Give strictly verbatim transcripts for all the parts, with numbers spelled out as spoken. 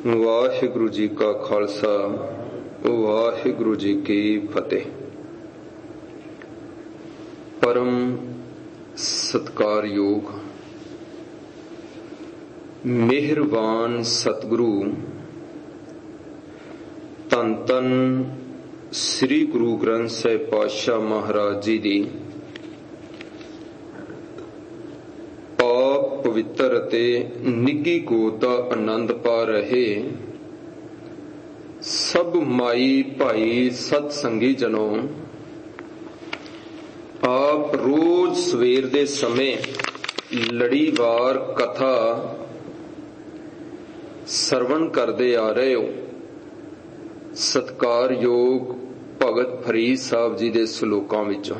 ਵਾਹਿਗੁਰੂ ਜੀ ਕਾ ਖਾਲਸਾ ਵਾਹਿਗੁਰੂ ਜੀ ਕੀ ਫਤਿਹ। ਪਰਮ ਸਤਿਕਾਰਯੋਗ ਮਿਹਰਬਾਨ ਸਤਿਗੁਰੂ ਧੰਨ ਧੰਨ ਸ੍ਰੀ ਗੁਰੂ ਗ੍ਰੰਥ ਸਾਹਿਬ ਪਾਤਸ਼ਾਹ ਮਹਾਰਾਜ ਜੀ ਦੀ ਪਾਕ ਪਵਿੱਤਰ ਅਤੇ ਨਿੱਘੀ ਗੋਦ ਦਾ ਆਨੰਦ ਪਾ ਰਹੇ ਸਭ ਮਾਈ ਭਾਈ ਸਤ ਸੰਗੀ ਜਨੋ, ਆਪ ਰੋਜ਼ ਸਵੇਰ ਦੇ ਸਮੇਂ ਲੜੀਵਾਰ ਕਥਾ ਸਰਵਣ ਕਰਦੇ ਆ ਰਹੇ ਹੋ। ਸਤਿਕਾਰਯੋਗ ਭਗਤ ਫਰੀਦ ਸਾਹਿਬ ਜੀ ਦੇ ਸ਼ਲੋਕਾਂ ਵਿੱਚੋਂ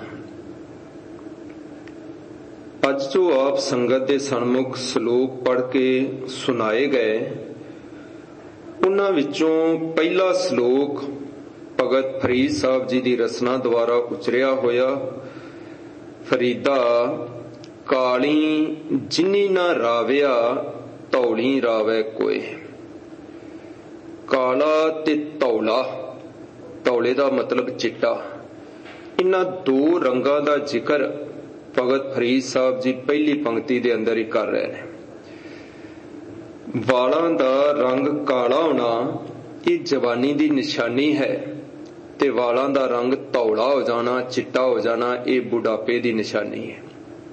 ਅੱਜ ਜੋ ਆਪ ਸੰਗਤ ਦੇ ਸਨਮੁਖ ਸ਼ਲੋਕ ਪੜ੍ਹ ਕੇ ਸੁਣਾਏ ਗਏ, ਉਹਨਾਂ ਵਿੱਚੋਂ ਪਹਿਲਾ ਸ਼ਲੋਕ ਭਗਤ ਫਰੀਦ ਸਾਹਿਬ ਜੀ ਦੀ ਰਚਨਾ ਦੁਆਰਾ ਉਚਰਿਆ ਹੋਇਆ, ਫਰੀਦਾ ਕਾਲੀ ਜਿਨੀ ਨਾ ਰਾਵਿਆ ਧੌਲੀ ਰਾਵੈ ਕੋਏ। ਕਾਲਾ ਤੇ ਧੌਲਾ, ਧੌਲੇ ਦਾ ਮਤਲਬ ਚਿੱਟਾ, ਇਹਨਾਂ ਦੋ ਰੰਗਾਂ ਦਾ ਜ਼ਿਕਰ ਭਗਤ ਫਰੀਦ ਸਾਹਿਬ ਜੀ ਪਹਿਲੀ ਪੰਕਤੀ ਦੇ ਅੰਦਰ ਹੀ ਕਰ ਰਹੇ ਨੇ। ਵਾਲਾਂ ਦਾ ਰੰਗ ਕਾਲਾ ਹੋਣਾ ਇਹ ਜਵਾਨੀ ਦੀ ਨਿਸ਼ਾਨੀ ਹੈ, ਤੇ ਵਾਲਾਂ ਦਾ ਰੰਗ ਧੌਲਾ ਹੋ ਜਾਣਾ, ਚਿੱਟਾ ਹੋ ਜਾਣਾ, ਇਹ ਬੁਢਾਪੇ ਦੀ ਨਿਸ਼ਾਨੀ ਹੈ।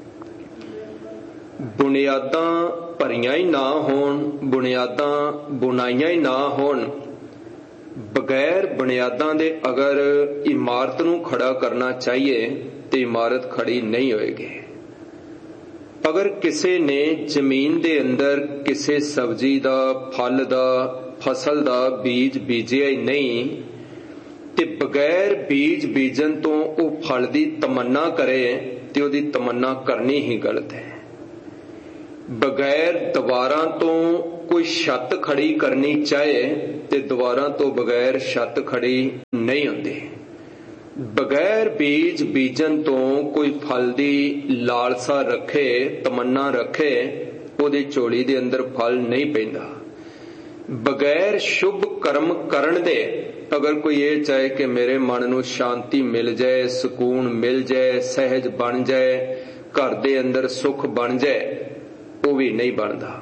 ਬੁਨਿਆਦਾਂ ਭਰੀਆਂ ਹੀ ਨਾ ਹੋਣ, ਬੁਨਿਆਦਾਂ ਬੁਣਾਈਆਂ ਹੀ ਨਾ ਹੋਣ, ਬਗੈਰ ਬੁਨਿਆਦਾਂ ਦੇ ਅਗਰ ਇਮਾਰਤ ਨੂੰ ਖੜਾ ਕਰਨਾ ਚਾਹੀਏ ਤੇ ਇਮਾਰਤ ਖੜੀ ਨਹੀਂ ਹੋਏਗੀ। ਅਗਰ ਕਿਸੇ ਨੇ ਜ਼ਮੀਨ ਦੇ ਅੰਦਰ ਕਿਸੇ ਸਬਜ਼ੀ ਦਾ, ਫਲ ਦਾ, ਫਸਲ ਦਾ ਬੀਜ ਬੀਜਿਆ ਹੀ ਨਹੀਂ ਤੇ ਬਗੈਰ ਬੀਜ ਬੀਜਣ ਤੋਂ ਉਹ ਫਲ ਦੀ ਤਮੰਨਾ ਕਰੇ ਤੇ ਉਹਦੀ ਤਮੰਨਾ ਕਰਨੀ ਹੀ ਗਲਤ ਹੈ। ਬਗੈਰ ਦੀਵਾਰਾਂ ਤੋਂ ਕੋਈ ਛੱਤ ਖੜੀ ਕਰਨੀ ਚਾਹੇ ਤੇ ਦੀਵਾਰਾਂ ਤੋਂ ਬਗੈਰ ਛੱਤ ਖੜੀ ਨਹੀਂ ਹੁੰਦੀ। ਬਗੈਰ ਬੀਜ ਬੀਜਣ ਤੋਂ ਕੋਈ ਫਲ ਦੀ ਲਾਲਸਾ ਰੱਖੇ, ਤਮੰਨਾ ਰੱਖੇ, ਉਹਦੀ ਝੋਲੀ ਦੇ ਅੰਦਰ ਫਲ ਨਹੀਂ ਪੈਂਦਾ। ਬਗੈਰ ਸ਼ੁਭ ਕਰਮ ਕਰਨ ਦੇ ਅਗਰ ਕੋਈ ਇਹ ਚਾਹੇ ਕਿ ਮੇਰੇ ਮਨ ਨੂੰ ਸ਼ਾਂਤੀ ਮਿਲ ਜਾਏ, ਸਕੂਨ ਮਿਲ ਜਾਏ, ਸਹਿਜ ਬਣ ਜਾਏ, ਘਰ ਦੇ ਅੰਦਰ ਸੁੱਖ ਬਣ ਜਾਏ, ਉਹ ਵੀ ਨਹੀਂ ਬਣਦਾ।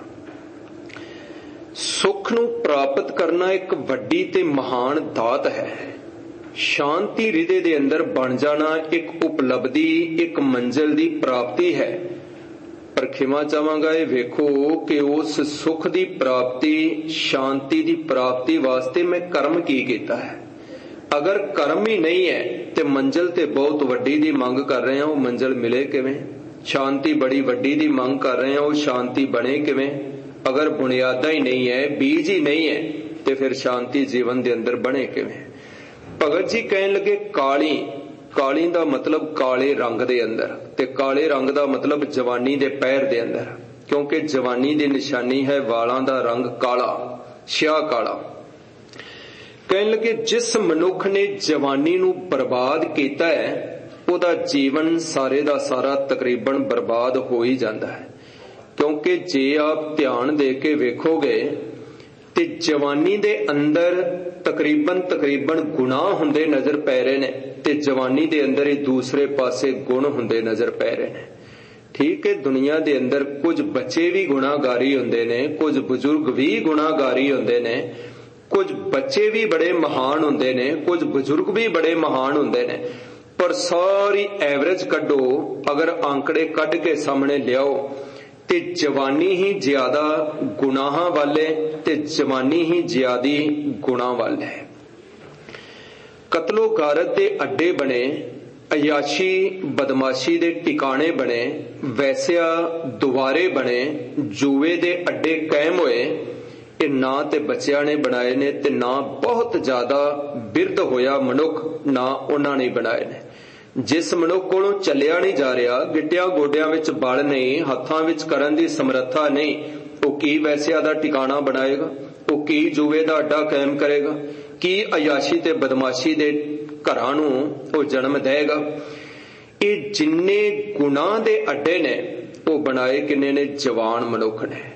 ਸੁੱਖ ਨੂੰ ਪ੍ਰਾਪਤ ਕਰਨਾ ਇੱਕ ਵੱਡੀ ਤੇ ਮਹਾਨ ਦਾਤ ਹੈ। ਸ਼ਾਂਤੀ ਹਿਰਦੇ ਦੇ ਅੰਦਰ ਬਣ ਜਾਣਾ ਇੱਕ ਉਪਲਬਧੀ, ਇੱਕ ਮੰਜ਼ਿਲ ਦੀ ਪ੍ਰਾਪਤੀ ਹੈ। ਪਰ ਖਿਮਾ ਚਾਹਾਂਗਾ ਇਹ ਵੇਖੋ ਕਿ ਉਸ ਸੁੱਖ ਦੀ ਪ੍ਰਾਪਤੀ, ਸ਼ਾਂਤੀ ਦੀ ਪ੍ਰਾਪਤੀ ਵਾਸਤੇ ਮੈਂ ਕਰਮ ਕੀ ਕੀਤਾ ਹੈ। ਅਗਰ ਕਰਮ ਹੀ ਨਹੀਂ ਹੈ ਤੇ ਮੰਜ਼ਿਲ ਤੇ ਬਹੁਤ ਵੱਡੀ ਦੀ ਮੰਗ ਕਰ ਰਹੇ ਹਾਂ, ਉਹ ਮੰਜ਼ਿਲ ਮਿਲੇ ਕਿਵੇਂ? ਸ਼ਾਂਤੀ ਬੜੀ ਵੱਡੀ ਦੀ ਮੰਗ ਕਰ ਰਹੇ ਹਾਂ, ਉਹ ਸ਼ਾਂਤੀ ਬਣੇ ਕਿਵੇਂ? ਅਗਰ ਬੁਨਿਆਦਾਂ ਹੀ ਨਹੀਂ ਹੈ, ਬੀਜ ਹੀ ਨਹੀਂ ਹੈ, ਤੇ ਫਿਰ ਸ਼ਾਂਤੀ ਜੀਵਨ ਦੇ ਅੰਦਰ ਬਣੇ ਕਿਵੇਂ? ਭਗਤ ਜੀ ਕਹਿਣ ਲੱਗੇ ਕਾਲੀ, ਕਾਲੀ ਦਾ ਮਤਲਬ ਕਾਲੇ ਰੰਗ ਦੇ ਅੰਦਰ, ਤੇ ਕਾਲੇ ਰੰਗ ਦਾ ਮਤਲਬ ਜਵਾਨੀ ਦੇ ਪੈਰ ਦੇ ਅੰਦਰ, ਕਿਉਂਕਿ ਜਵਾਨੀ ਦੀ ਨਿਸ਼ਾਨੀ ਹੈ ਵਾਲਾਂ ਦਾ ਰੰਗ ਕਾਲਾ, ਸਿਆਹ ਕਾਲਾ। ਕਹਿਣ ਲੱਗੇ ਜਿਸ ਮਨੁੱਖ ਨੇ ਜਵਾਨੀ ਨੂੰ ਬਰਬਾਦ ਕੀਤਾ ਹੈ, ਉਹਦਾ ਜੀਵਨ ਸਾਰੇ ਦਾ ਸਾਰਾ ਤਕਰੀਬਨ ਬਰਬਾਦ ਹੋ ਹੀ ਜਾਂਦਾ ਹੈ। ਕਿਉਂਕਿ ਜੇ ਆਪ ਧਿਆਨ ਦੇ ਕੇ ਵੇਖੋਗੇ ਤੇ ਜਵਾਨੀ ਦੇ ਅੰਦਰ ਤਕਰੀਬਨ ਤਕਰੀਬਨ ਗੁਨਾਹ ਹੁੰਦੇ ਨਜ਼ਰ ਪੈ ਰਹੇ ਨੇ, ਤੇ ਜਵਾਨੀ ਦੇ ਅੰਦਰ ਹੀ ਦੂਸਰੇ ਪਾਸੇ ਗੁਣ ਹੁੰਦੇ ਨਜ਼ਰ ਪੈ ਰਹੇ ਨੇ। ਠੀਕ ਹੈ, ਦੁਨੀਆ ਦੇ ਅੰਦਰ ਕੁਝ ਬੱਚੇ ਵੀ ਗੁਨਾਹਗਾਰੀ ਹੁੰਦੇ ਨੇ, ਕੁਝ ਬਜ਼ੁਰਗ ਵੀ ਗੁਨਾਹਗਾਰੀ ਹੁੰਦੇ ਨੇ, ਕੁਝ ਬੱਚੇ ਵੀ ਬੜੇ ਮਹਾਨ ਹੁੰਦੇ ਨੇ, ਕੁਝ ਬਜ਼ੁਰਗ ਵੀ ਬੜੇ ਮਹਾਨ ਹੁੰਦੇ ਨੇ। ਪਰ ਸਾਰੀ ਐਵਰੇਜ ਕੱਢੋ, ਅਗਰ ਆંકੜੇ ਕੱਢ ਕੇ ਸਾਹਮਣੇ ਲਿਆਓ ਤੇ ਜਵਾਨੀ ਹੀ ਜ਼ਿਆਦਾ ਗੁਨਾਹਾਂ ਵਾਲੇ ਤੇ ਜਵਾਨੀ ਹੀ ਜ਼ਿਆਦੀ ਗੁਣਾਂ ਵਾਲੇ ਹੈ। ਕਤਲੋ ਗਾਰਤ ਦੇ ਅੱਡੇ ਬਣੇ, ਅਯਾਸ਼ੀ ਬਦਮਾਸ਼ੀ ਦੇ ਟਿਕਾਣੇ ਬਣੇ, ਵੈਸਿਆ ਦੁਆਰੇ ਬਣੇ, ਜੂਏ ਦੇ ਅੱਡੇ ਕਾਇਮ ਹੋਏ। ਇਹ ਨਾ ਤੇ ਬੱਚਿਆਂ ਨੇ ਬਣਾਏ ਨੇ ਤੇ ਨਾ ਬਹੁਤ ਜ਼ਿਆਦਾ ਬਿਰਧ ਹੋਇਆ ਮਨੁੱਖ, ਨਾ ਉਹਨਾਂ ਨੇ ਬਣਾਏ ਨੇ। ਜਿਸ ਮਨੁੱਖ ਕੋਲੋਂ ਚੱਲਿਆ ਨਹੀਂ ਜਾ ਰਿਹਾ, ਗਿੱਟਿਆਂ ਗੋਡਿਆਂ ਵਿੱਚ ਬਲ ਨਹੀਂ, ਹੱਥਾਂ ਵਿੱਚ ਕਰਨ ਦੀ ਸਮਰੱਥਾ ਨਹੀਂ, ਉਹ ਕੀ ਵੈਸਿਆ ਦਾ ਟਿਕਾਣਾ ਬਣਾਏਗਾ? ਉਹ ਕੀ ਜੂਏ ਦਾ ਅੱਡਾ ਕਾਇਮ ਕਰੇਗਾ? ਕੀ ਅਯਾਸ਼ੀ ਤੇ ਬਦਮਾਸ਼ੀ ਦੇ ਘਰਾਂ ਨੂੰ ਉਹ ਜਨਮ ਦੇਗਾ? ਇਹ ਜਿੰਨੇ ਗੁਨਾਹ ਦੇ ਅੱਡੇ ਨੇ ਉਹ ਬਣਾਏ ਕਿੰਨੇ ਨੇ? ਜਵਾਨ ਮਨੁੱਖ ਨੇ।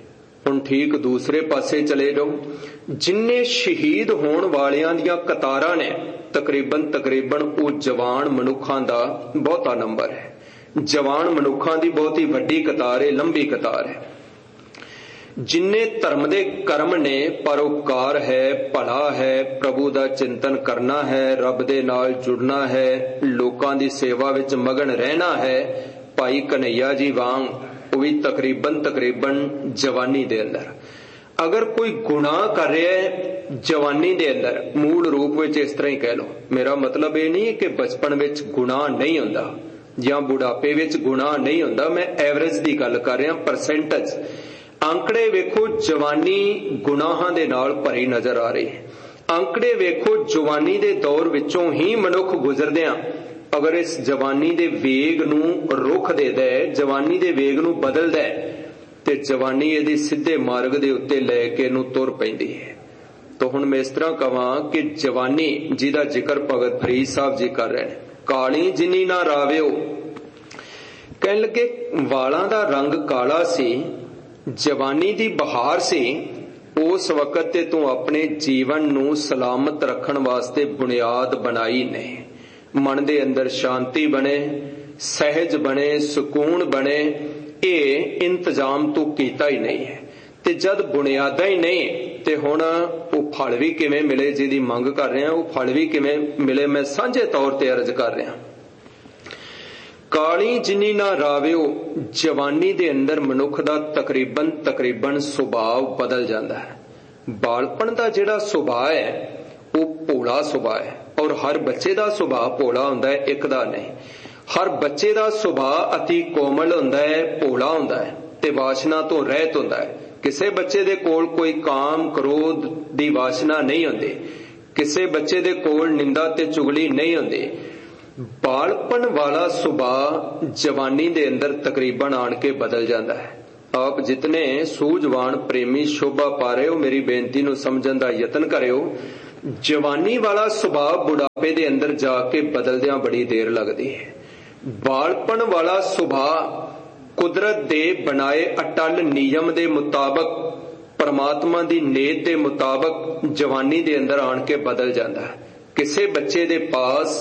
हुण ठीक दूसरे पासे चले जाओ, जिन्ने शहीद होण वालियां दियां कतारां ने तकरीबन तकरीबन वो जवान मनुखां दा बहुता नंबर है। जवान मनुखां दी बहुत ही वड्डी कतार है, लंबी कतार है। जिन्ने धर्म दे कर्म ने, परोपकार है, भला है, प्रभु दा चिंतन करना है, रब दे नाल जुड़ना है, लोकां दी सेवा विच मगन रहना है, भाई कन्हैया जी वांग वो भी तकरीबन तकरीबन जवानी दे अंदर। अगर कोई गुनाह कर रहा है जवानी दे अंदर, मूल रूप विच इस तरह ही कह लो, मेरा मतलब ये नहीं कि बचपन विच गुनाह नहीं हुंदा या बुढ़ापे विच गुनाह नहीं हुंदा, मैं एवरेज दी गल कर रहा, परसेंटेज आंकड़े वेखो, जवानी गुनाहां दे नाल भरी नजर आ रही है। आंकड़े वेखो, जवानी दे दौर विचों ही मनुख गुजरदियां अगर इस जवानी दे वेग नूं रुख दे दे, जवानी दे वेग नूं बदल दे, ते जवानी इहदी सीधे मार्ग दे उत्ते लैके नूं तुर पैंदी है। तो हुण मैं इस तरह कहां कि जवानी जिहदा जिक्र भगत फरीद साहब जी कर रहे हैं, काली जिन्नी ना राविओ, कहण लगे वालां दा रंग काला सी, जवानी दी बहार सी, उस वक्त ते तू अपने जीवन नूं सलामत रखण वास्ते बुनियाद बनाई ने। मन दे अंदर शांति बने, सहज बने, सुकून बने, ये इंतजाम तू कीता ही नहीं है। ते जद बुनियादा ही नहीं ते हुण वो फल भी किवें मिले जिहदी मंग कर रहे हैं, वो फल भी किवें मिले, मैं साझे तौर ते अर्ज कर रहा। काली जिन्नी ना राविओ, जवानी दे अंदर मनुख दा तकरीबन तकरीबन सुभाव बदल जाता है। बालपन दा जिहड़ा सुभाव है वो भोला सुभाव है, और हर बच्चे दा सुभाव भोला हुंदा है, एक दा नहीं। हर बच्चे दा सुभाव अति कोमल हुंदा है, भोला हुंदा है ते वासना तो रहत हुंदा है। किसे बच्चे दे कोल कोई काम क्रोध दी वासना नहीं हुंदी, किसे बच्चे दे कोल निंदा ते चुगली नहीं हुंदी। बालपन वाला सुभाव जवानी दे अंदर तकरीबन आन के बदल जाता है। आप जितने सूझवान प्रेमी शोभा पा रहे हो, मेरी बेनती नूं समझण दा यतन करियो। जवानी वाला सुभाव बुढ़ापे दे अंदर जाके बदलदियां बड़ी देर लगदी है। बालपन वाला सुभाव कुदरत दे बनाए अटल नियम दे मुताबक, परमात्मा दी नीत दे मुताबक जवानी दे अंदर आन के बदल जाता है। किसे बच्चे दे पास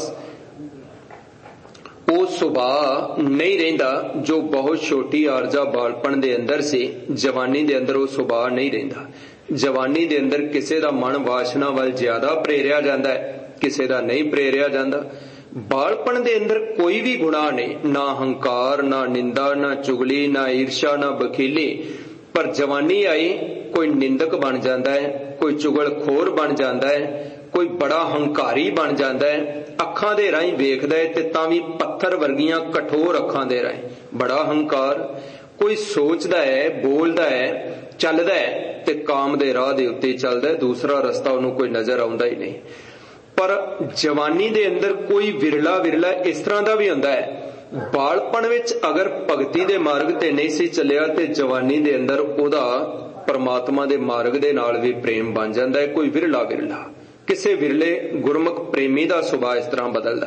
वो सुभाव नहीं रहिंदा जो बहुत छोटी आरजा बालपन दे अंदर से, जवानी दे अंदर वो सुभाव नहीं रहिंदा। जवानी दे अंदर किसे दा मन वासना वाल ज्यादा प्रेरिया जाता है, किसे दा नहीं प्रेरिया जाता। बालपन दे अंदर कोई भी गुनाह नहीं, ना हंकार, ना निंदा, ना चुगली, ना ईर्षा, ना बखीली। पर जवानी आई कोई निंदक बन जाता है, कोई चुगलखोर बन जाता है, कोई बड़ा हंकारी बन जाता है। अखां दे राहीं वेखदा है ते तां वी पत्थर वर्गियां कठोर अखां दे राहीं, बड़ा हंकार। कोई सोचदा है, बोलदा है, चलदा है ते काम दे राह दे उत्ते चलदा है, दूसरा रस्ता उहनूं कोई नजर आउंदा ही नहीं। पर जवानी दे अंदर कोई विरला विरला इस तरह दा भी हुंदा है। बालपन विच अगर भगती दे मार्ग ते नहीं सी चलिया ते जवानी दे अंदर ओहदा परमात्मा दे मार्ग दे नाल भी प्रेम बन जांदा है। कोई विरला विरला किसे विरले गुरमुख प्रेमी दा सुभाव इस तरह बदलदा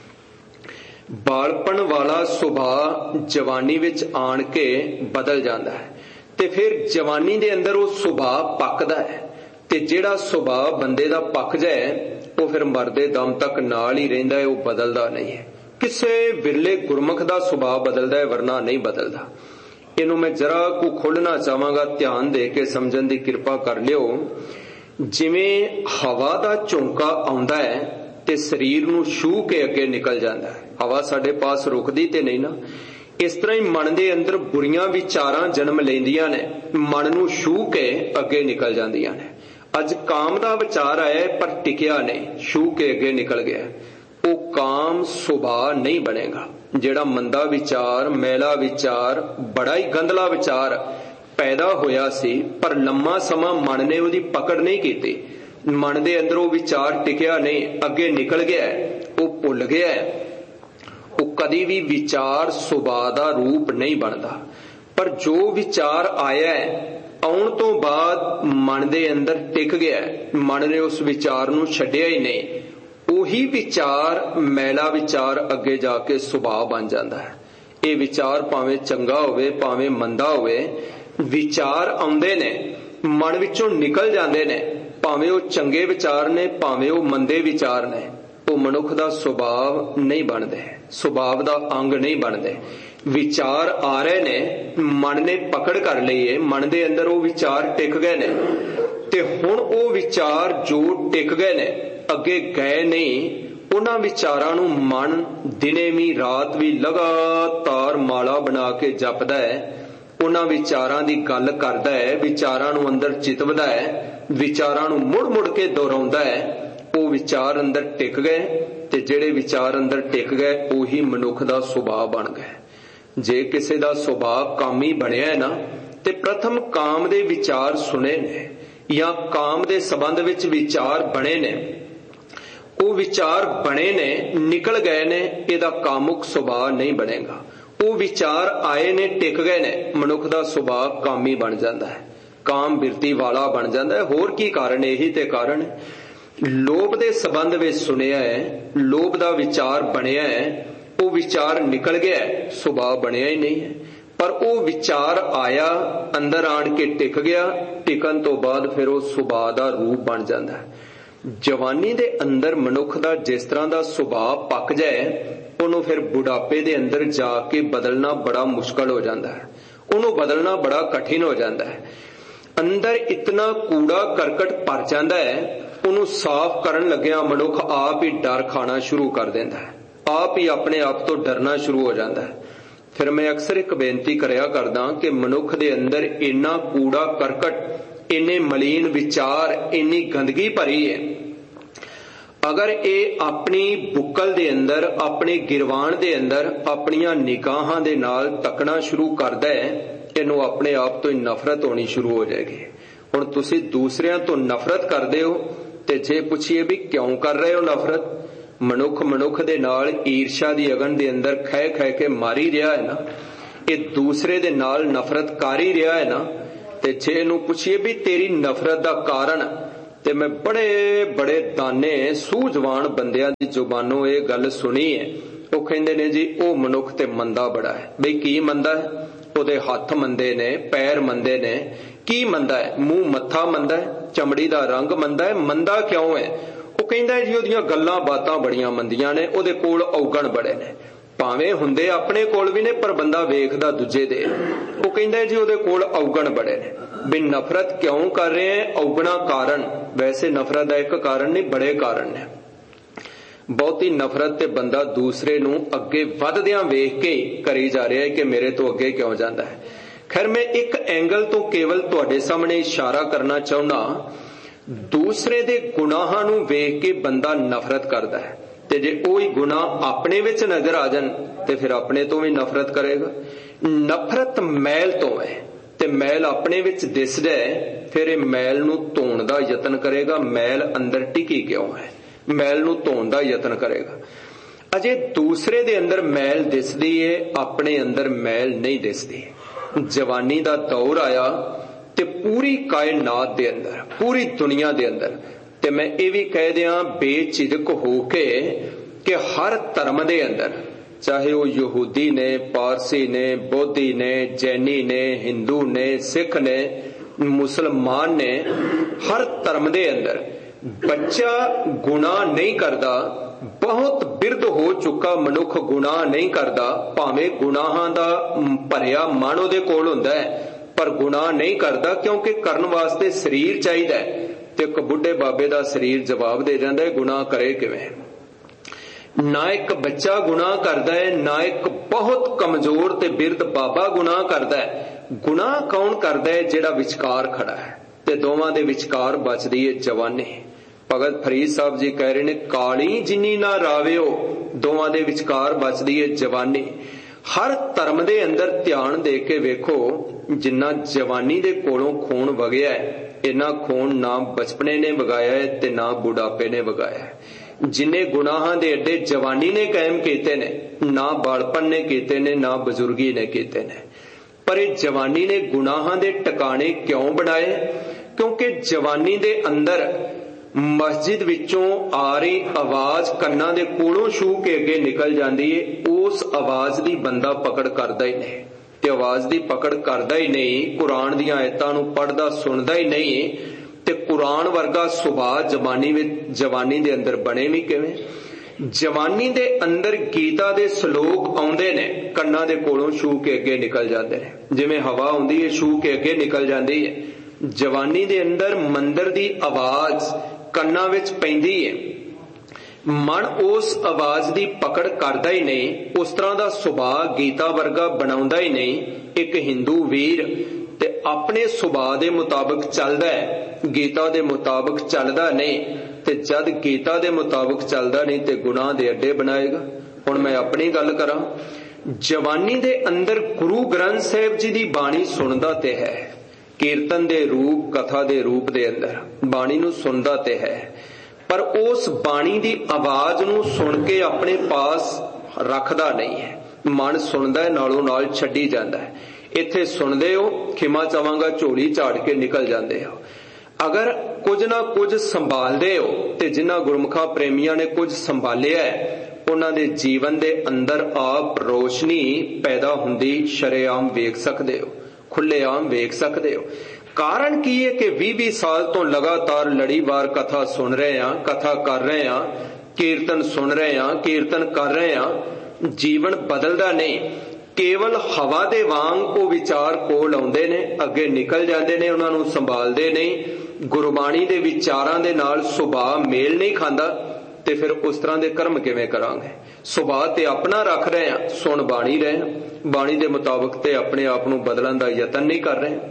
है। बालपन वाला सुभाव जवानी विच आण के बदल जाता है ते फिर जवानी दे अंदर वो सुभाव पकदा है ते जिहड़ा सुभाव बंदे दा पक जाए वो फिर मरदे दम तक नाल ही रहिंदा है, वो बदलदा नहीं है। किसे विरले गुरमुख दा सुभाव बदलदा है, वरना नहीं बदलदा। इनू मैं जरा को खोलना चाहांगा, ध्यान दे के समझण दी किरपा कर लियो। जिवें हवा दा झोंका आउंदा है ते शरीर नूं छूह के अगे निकल जाता है, हवा साडे पास रुकदी ते नहीं ना। इस तरह ही मन दे अंदर बुरियां विचारां जन्म लैंदियां ने, मन नूं छूह के अगे निकल जांदियां ने। अज काम दा विचार आया पर टिकिया नहीं, छूह के अगे निकल गया, वो काम सुभाव नहीं बनेगा। जिहड़ा मंदा विचार, मैला विचार, बड़ा ही गंदला विचार पैदा होया सी पर लम्मा समा मन ने उहदी पकड़ नहीं कीती, मन दे अंदर वो विचार टिकिया नहीं, अगे निकल गया, वो भुल गया। वो कदी भी विचार सुभाव दा रूप नहीं बनता। पर जो विचार आया है आउण तो बाद मन दे अंदर टिक गया, मन ने उस विचार नूं छड्डिया ही नहीं, उही विचार मैला विचार अगे जाके सुभाव बन जाता है। ये विचार भावें चंगा होवे भावें मंदा होवे, विचार आउंदे ने, मन विचों निकल जांदे ने, भावें वो चंगे विचार ने भावें वो मंदे विचार ने, वो मनुख दा सुभाव नहीं बनदे, सुभाव दा अंग नहीं बनदे। विचार आ रहे ने, मन ने पकड़ कर ਲਈ है, मन दे अंदर वो विचार टिक गए ने, ते हुण वो विचार जो टिक गए ने अगे गए नहीं। उन्हां विचारां नूं मन दिने भी रात भी लगातार माला बना के जपदा है, उन्हां विचारां दी गल करदा है, विचारां नूं अंदर चितवदा है, विचारां नूं मुड़ मुड़ के दोहराउंदा है। वो विचार अंदर टिक गए ते जिहड़े विचार अंदर टिक गए उही मनुख दा सुभाव बन गए। जे किसी दा सुभाव कामी बनिया है ना, ते प्रथम काम दे विचार सुने ने या काम दे संबंध विच विचार बने ने, वो विचार बने ने निकल गए ने, इहदा कामुक सुभाव नहीं बनेगा। वो विचार आए ने टिक गए ने, मनुख दा सुभाव कामी बन जाता है, काम बिरती वाला बन जाता है। होर की कारण? यही ते कारण है। लोभ दे संबंध विच सुनिया है, लोभ दा विचार बनिया है, वो विचार निकल गया है, सुभाव बनिया ही नहीं है। पर वो विचार आया, अंदर आण के टिक गया, टिकन तो बाद फिर वो सुभाव दा रूप बन जाता है। जवानी दे अंदर मनुख दा जिस तरह दा सुभाव पक जाए, उन्होंने फिर बुढ़ापे दे अंदर जाके बदलना बड़ा मुश्किल हो जाता है, उन्होंने बदलना बड़ा कठिन हो जाता है। अंदर इतना कूड़ा करकट भर जाता है, उन्होंने साफ करन लग्या मनुख आप ही डर खाना शुरू कर देता है, आप ही अपने आप तो डरना शुरू हो जाता है। फिर मैं अक्सर एक बेनती करया करदा कि मनुख दे अंदर इन्ना कूड़ा करकट, इन्ने मलीन विचार, इन्नी गंदगी भरी है, अगर ये अपनी बुक्कल दे अंदर, अपने गिरवान दे अंदर अपनियां निगाहां दे नाल तकना शुरू करदा है, इनू अपने आप तो नफरत होनी शुरू हो जाएगी। हुण तुसी दूसरियां तो नफरत करदे हो, ते जे पुछिए भी क्यों कर रहे हो नफरत? मनुख मनुख दे नाल ईर्षा दी अगन दे अंदर खै खै के मारी रहा है ना, ये दूसरे दे नाल नफरत कर ही रहा है ना। ते जे इनू पुछिए भी तेरी नफरत दा कारण, ते मैं बड़े बड़े दाने सूझवान बंदियां दी जुबानों ये गल सुनी है, वो कहंदे ने जी ओ मनुख ते मंदा बड़ा है। बई की मंदा है? ओदे हथ मंदे ने, पैर मंदे ने, की मंदा है? मुंह मत्था मंदा है, चमड़ी दा रंग मंदा है। मंदा क्यों है? वो कहंदा है जी ओदियां गल्लां बातां बड़ियां मंदियां ने, ओदे कोल औगण बड़े ने, भावें हुंदे अपने कोल भी ने पर बंदा वेखदा दूजे दे। वो कहंदा है जी ओदे कोल औगण बड़े ने। भी नफरत क्यों कर रहे हैं? औगणा कारण। वैसे नफरत दा एक कारण नहीं, बड़े कारण ने। बहुती नफरत ते बंदा दूसरे नूं अगे वधदियां वेख के करी जा रहा है कि मेरे तो अगे क्यों जाता है। खैर मैं एक एंगल तो केवल तुहाडे सामने इशारा करना चाहुंदा, दूसरे दे गुनाहां नूं वेख के बंदा नफरत करदा है, ते जे ओही गुनाह अपने विच नजर आ जाण ते फिर अपने तो भी नफरत करेगा। नफरत मैल तो है, ते मैल अपने विच दिस जाए, फिर ये मैल नूं धोण दा यतन करेगा। मैल अंदर टिकी क्यों है? मैल नूं धोण दा यतन करेगा। अजे दूसरे दे अंदर मैल दिसदी है, अपने अंदर मैल नहीं दिसदी। जवानी दा दौर आया ते पूरी कायनात दे अंदर, पूरी दुनिया दे अंदर, ते मैं ये भी कह दियां बेझिझक होके कि हर धर्म दे अंदर, चाहे वो यहूदी ने, पारसी ने, बौद्धी ने, जैनी ने, हिंदू ने, सिख ने, मुसलमान ने, हर धर्म दे अंदर बच्चा गुनाह नहीं करदा। बहुत बिरध हो चुका मनुख गुनाह नहीं करदा, भावें गुनाहां दा भरिया मन उहदे कोल हुंदा है पर गुनाह नहीं करदा, क्योंकि करन वास्ते शरीर चाहिदा है। ते एक बुढ़े बाबे दा शरीर जवाब दे जांदा है गुनाह करे किवें। ना एक बच्चा गुनाह करदा है, ना एक बहुत कमजोर ते बिरध बाबा गुनाह करदा है। गुनाह कौन करदा है? जिहड़ा विचकार खड़ा है, ते दोवां दे विचकार बचदी है जवानी। भगत फरीद साहब जी कह रहे ने, काली जिन्नी ना राविओ, दोवां दे विचकार बचदी है जवानी। हर धर्म दे अंदर ध्यान दे के वेखो, जिन्ना जवानी दे कोलों खून वगया है, इन्ना खून ना बचपने ने वगाया है ते ना बुढ़ापे ने वगाया है। जिन्ने गुनाहां दे अड्डे जवानी ने कायम कीते ने, ना बालपन ने कीते ने, ना बजुर्गी ने कीते ने। पर ये जवानी ने गुनाहां दे टकाने क्यों बनाए? क्योंकि जवानी दे अंदर मस्जिद विचों आ रही आवाज कन्ना दे कोलों छू के अगे निकल जाती है, उस आवाज दी बंदा पकड़ करदा ही नहीं। ਤੇ ਆਵਾਜ਼ ਦੀ ਪਕੜ ਕਰਦਾ ਹੀ ਨਹੀਂ, ਕੁਰਾਨ ਦੀਆਂ ਆਇਤਾਂ ਨੂੰ ਪੜ੍ਹਦਾ ਸੁਣਦਾ ਹੀ ਨਹੀਂ, ਤੇ ਕੁਰਾਨ ਵਰਗਾ ਸੁਭਾਅ ਜਵਾਨੀ ਵਿੱਚ ਜਵਾਨੀ ਦੇ ਅੰਦਰ ਬਣੇ ਵੀ ਕਿਵੇਂ? ਜਵਾਨੀ ਦੇ ਅੰਦਰ ਗੀਤਾ ਦੇ ਸ਼ਲੋਕ ਆਉਂਦੇ ਨੇ, ਕੰਨਾਂ ਦੇ ਕੋਲੋਂ ਛੂ ਕੇ ਅੱਗੇ ਨਿਕਲ ਜਾਂਦੇ ਨੇ, ਜਿਵੇਂ ਹਵਾ ਆਉਂਦੀ ਹੈ ਛੂ ਕੇ ਅੱਗੇ ਨਿਕਲ ਜਾਂਦੀ ਹੈ। ਜਵਾਨੀ ਦੇ ਅੰਦਰ ਮੰਦਰ ਦੀ ਆਵਾਜ਼ ਕੰਨਾਂ ਵਿੱਚ ਪੈਂਦੀ ਹੈ, ਮਨ ਉਸ ਆਵਾਜ਼ ਦੀ ਪਕੜ ਕਰਦਾ ਹੀ ਨਹੀਂ, ਉਸ ਤਰ੍ਹਾਂ ਦਾ ਸੁਭਾਅ ਗੀਤਾ ਵਰਗਾ ਬਣਾਉਂਦਾ ਹੀ ਨਹੀਂ। ਇੱਕ ਹਿੰਦੂ ਵੀਰ ਤੇ ਆਪਣੇ ਸੁਭਾਅ ਦੇ ਮੁਤਾਬਕ ਚੱਲਦਾ ਹੈ, ਗੀਤਾ ਦੇ ਮੁਤਾਬਕ ਚੱਲਦਾ ਨਹੀਂ, ਤੇ ਜਦ ਗੀਤਾ ਦੇ ਮੁਤਾਬਕ ਚੱਲਦਾ ਨਹੀਂ ਤੇ ਗੁਨਾਹ ਦੇ ਅੱਡੇ ਬਣਾਏਗਾ। ਹੁਣ ਮੈਂ ਆਪਣੀ ਗੱਲ ਕਰਾਂ, ਜਵਾਨੀ ਦੇ ਅੰਦਰ ਗੁਰੂ ਗ੍ਰੰਥ ਸਾਹਿਬ ਜੀ ਦੀ ਬਾਣੀ ਸੁਣਦਾ ਤੇ ਹੈ, ਕੀਰਤਨ ਦੇ ਰੂਪ ਕਥਾ ਦੇ ਰੂਪ ਦੇ ਅੰਦਰ ਬਾਣੀ ਨੂੰ ਸੁਣਦਾ ਤੇ ਹੈ, ਪਰ ਉਸ ਬਾਣੀ ਦੀ ਆਵਾਜ਼ ਨੂੰ ਸੁਣ ਕੇ ਆਪਣੇ ਪਾਸ ਰੱਖਦਾ ਨਹੀਂ ਹੈ। ਮਨ ਸੁਣਦਾ ਨਾਲੋਂ ਨਾਲ ਛੱਡੀ ਜਾਂਦਾ ਹੈ। ਇੱਥੇ ਸੁਣਦੇ ਹੋ, ਖਿਮਾ ਚਾਵਾਂਗਾ ਝੋਲੀ ਝਾੜ ਕੇ ਨਿਕਲ ਜਾਂਦੇ ਹੋ। ਅਗਰ ਕੁਝ ਨਾ ਕੁਝ ਸੰਭਾਲਦੇ ਹੋ, ਤੇ ਜਿਨ੍ਹਾਂ ਗੁਰਮੁਖਾਂ ਪ੍ਰੇਮੀਆਂ ਨੇ ਕੁਝ ਸੰਭਾਲਿਆ ਹੈ, ਉਹਨਾਂ ਦੇ ਜੀਵਨ ਦੇ ਅੰਦਰ ਆਪ ਰੋਸ਼ਨੀ ਪੈਦਾ ਹੁੰਦੀ ਸ਼ਰੇਆਮ ਵੇਖ ਸਕਦੇ ਹੋ, ਖੁੱਲ੍ਹੇਆਮ ਵੇਖ ਸਕਦੇ ਹੋ। ਕਾਰਨ ਕੀ ਹੈ ਕਿ ਵੀਹ ਵੀਹ ਸਾਲ ਤੋਂ ਲਗਾਤਾਰ ਲੜੀਵਾਰ ਕਥਾ ਸੁਣ ਰਹੇ ਹਾਂ, ਕਥਾ ਕਰ ਰਹੇ ਹਾਂ, ਕੀਰਤਨ ਸੁਣ ਰਹੇ ਹਾਂ, ਕੀਰਤਨ ਕਰ ਰਹੇ ਹਾਂ, ਜੀਵਨ ਬਦਲਦਾ ਨਹੀਂ। ਕੇਵਲ ਹਵਾ ਦੇ ਵਾਂਗ ਉਹ ਵਿਚਾਰ ਕੋਲ ਆਉਂਦੇ ਨੇ, ਅੱਗੇ ਨਿਕਲ ਜਾਂਦੇ ਨੇ, ਉਹਨਾਂ ਨੂੰ ਸੰਭਾਲਦੇ ਨਹੀਂ। ਗੁਰਬਾਣੀ ਦੇ ਵਿਚਾਰਾਂ ਦੇ ਨਾਲ ਸੁਭਾਅ ਮੇਲ ਨਹੀਂ ਖਾਂਦਾ, ਤੇ ਫਿਰ ਉਸ ਤਰ੍ਹਾਂ ਦੇ ਕਰਮ ਕਿਵੇਂ ਕਰਾਂਗੇ? ਸੁਭਾਅ ਤੇ ਆਪਣਾ ਰੱਖ ਰਹੇ ਹਾਂ, ਸੁਣ ਬਾਣੀ ਰਹੇ ਹਾਂ, ਬਾਣੀ ਦੇ ਮੁਤਾਬਕ ਤੇ ਆਪਣੇ ਆਪ ਨੂੰ ਬਦਲਣ ਦਾ ਯਤਨ ਨਹੀਂ ਕਰ ਰਹੇ।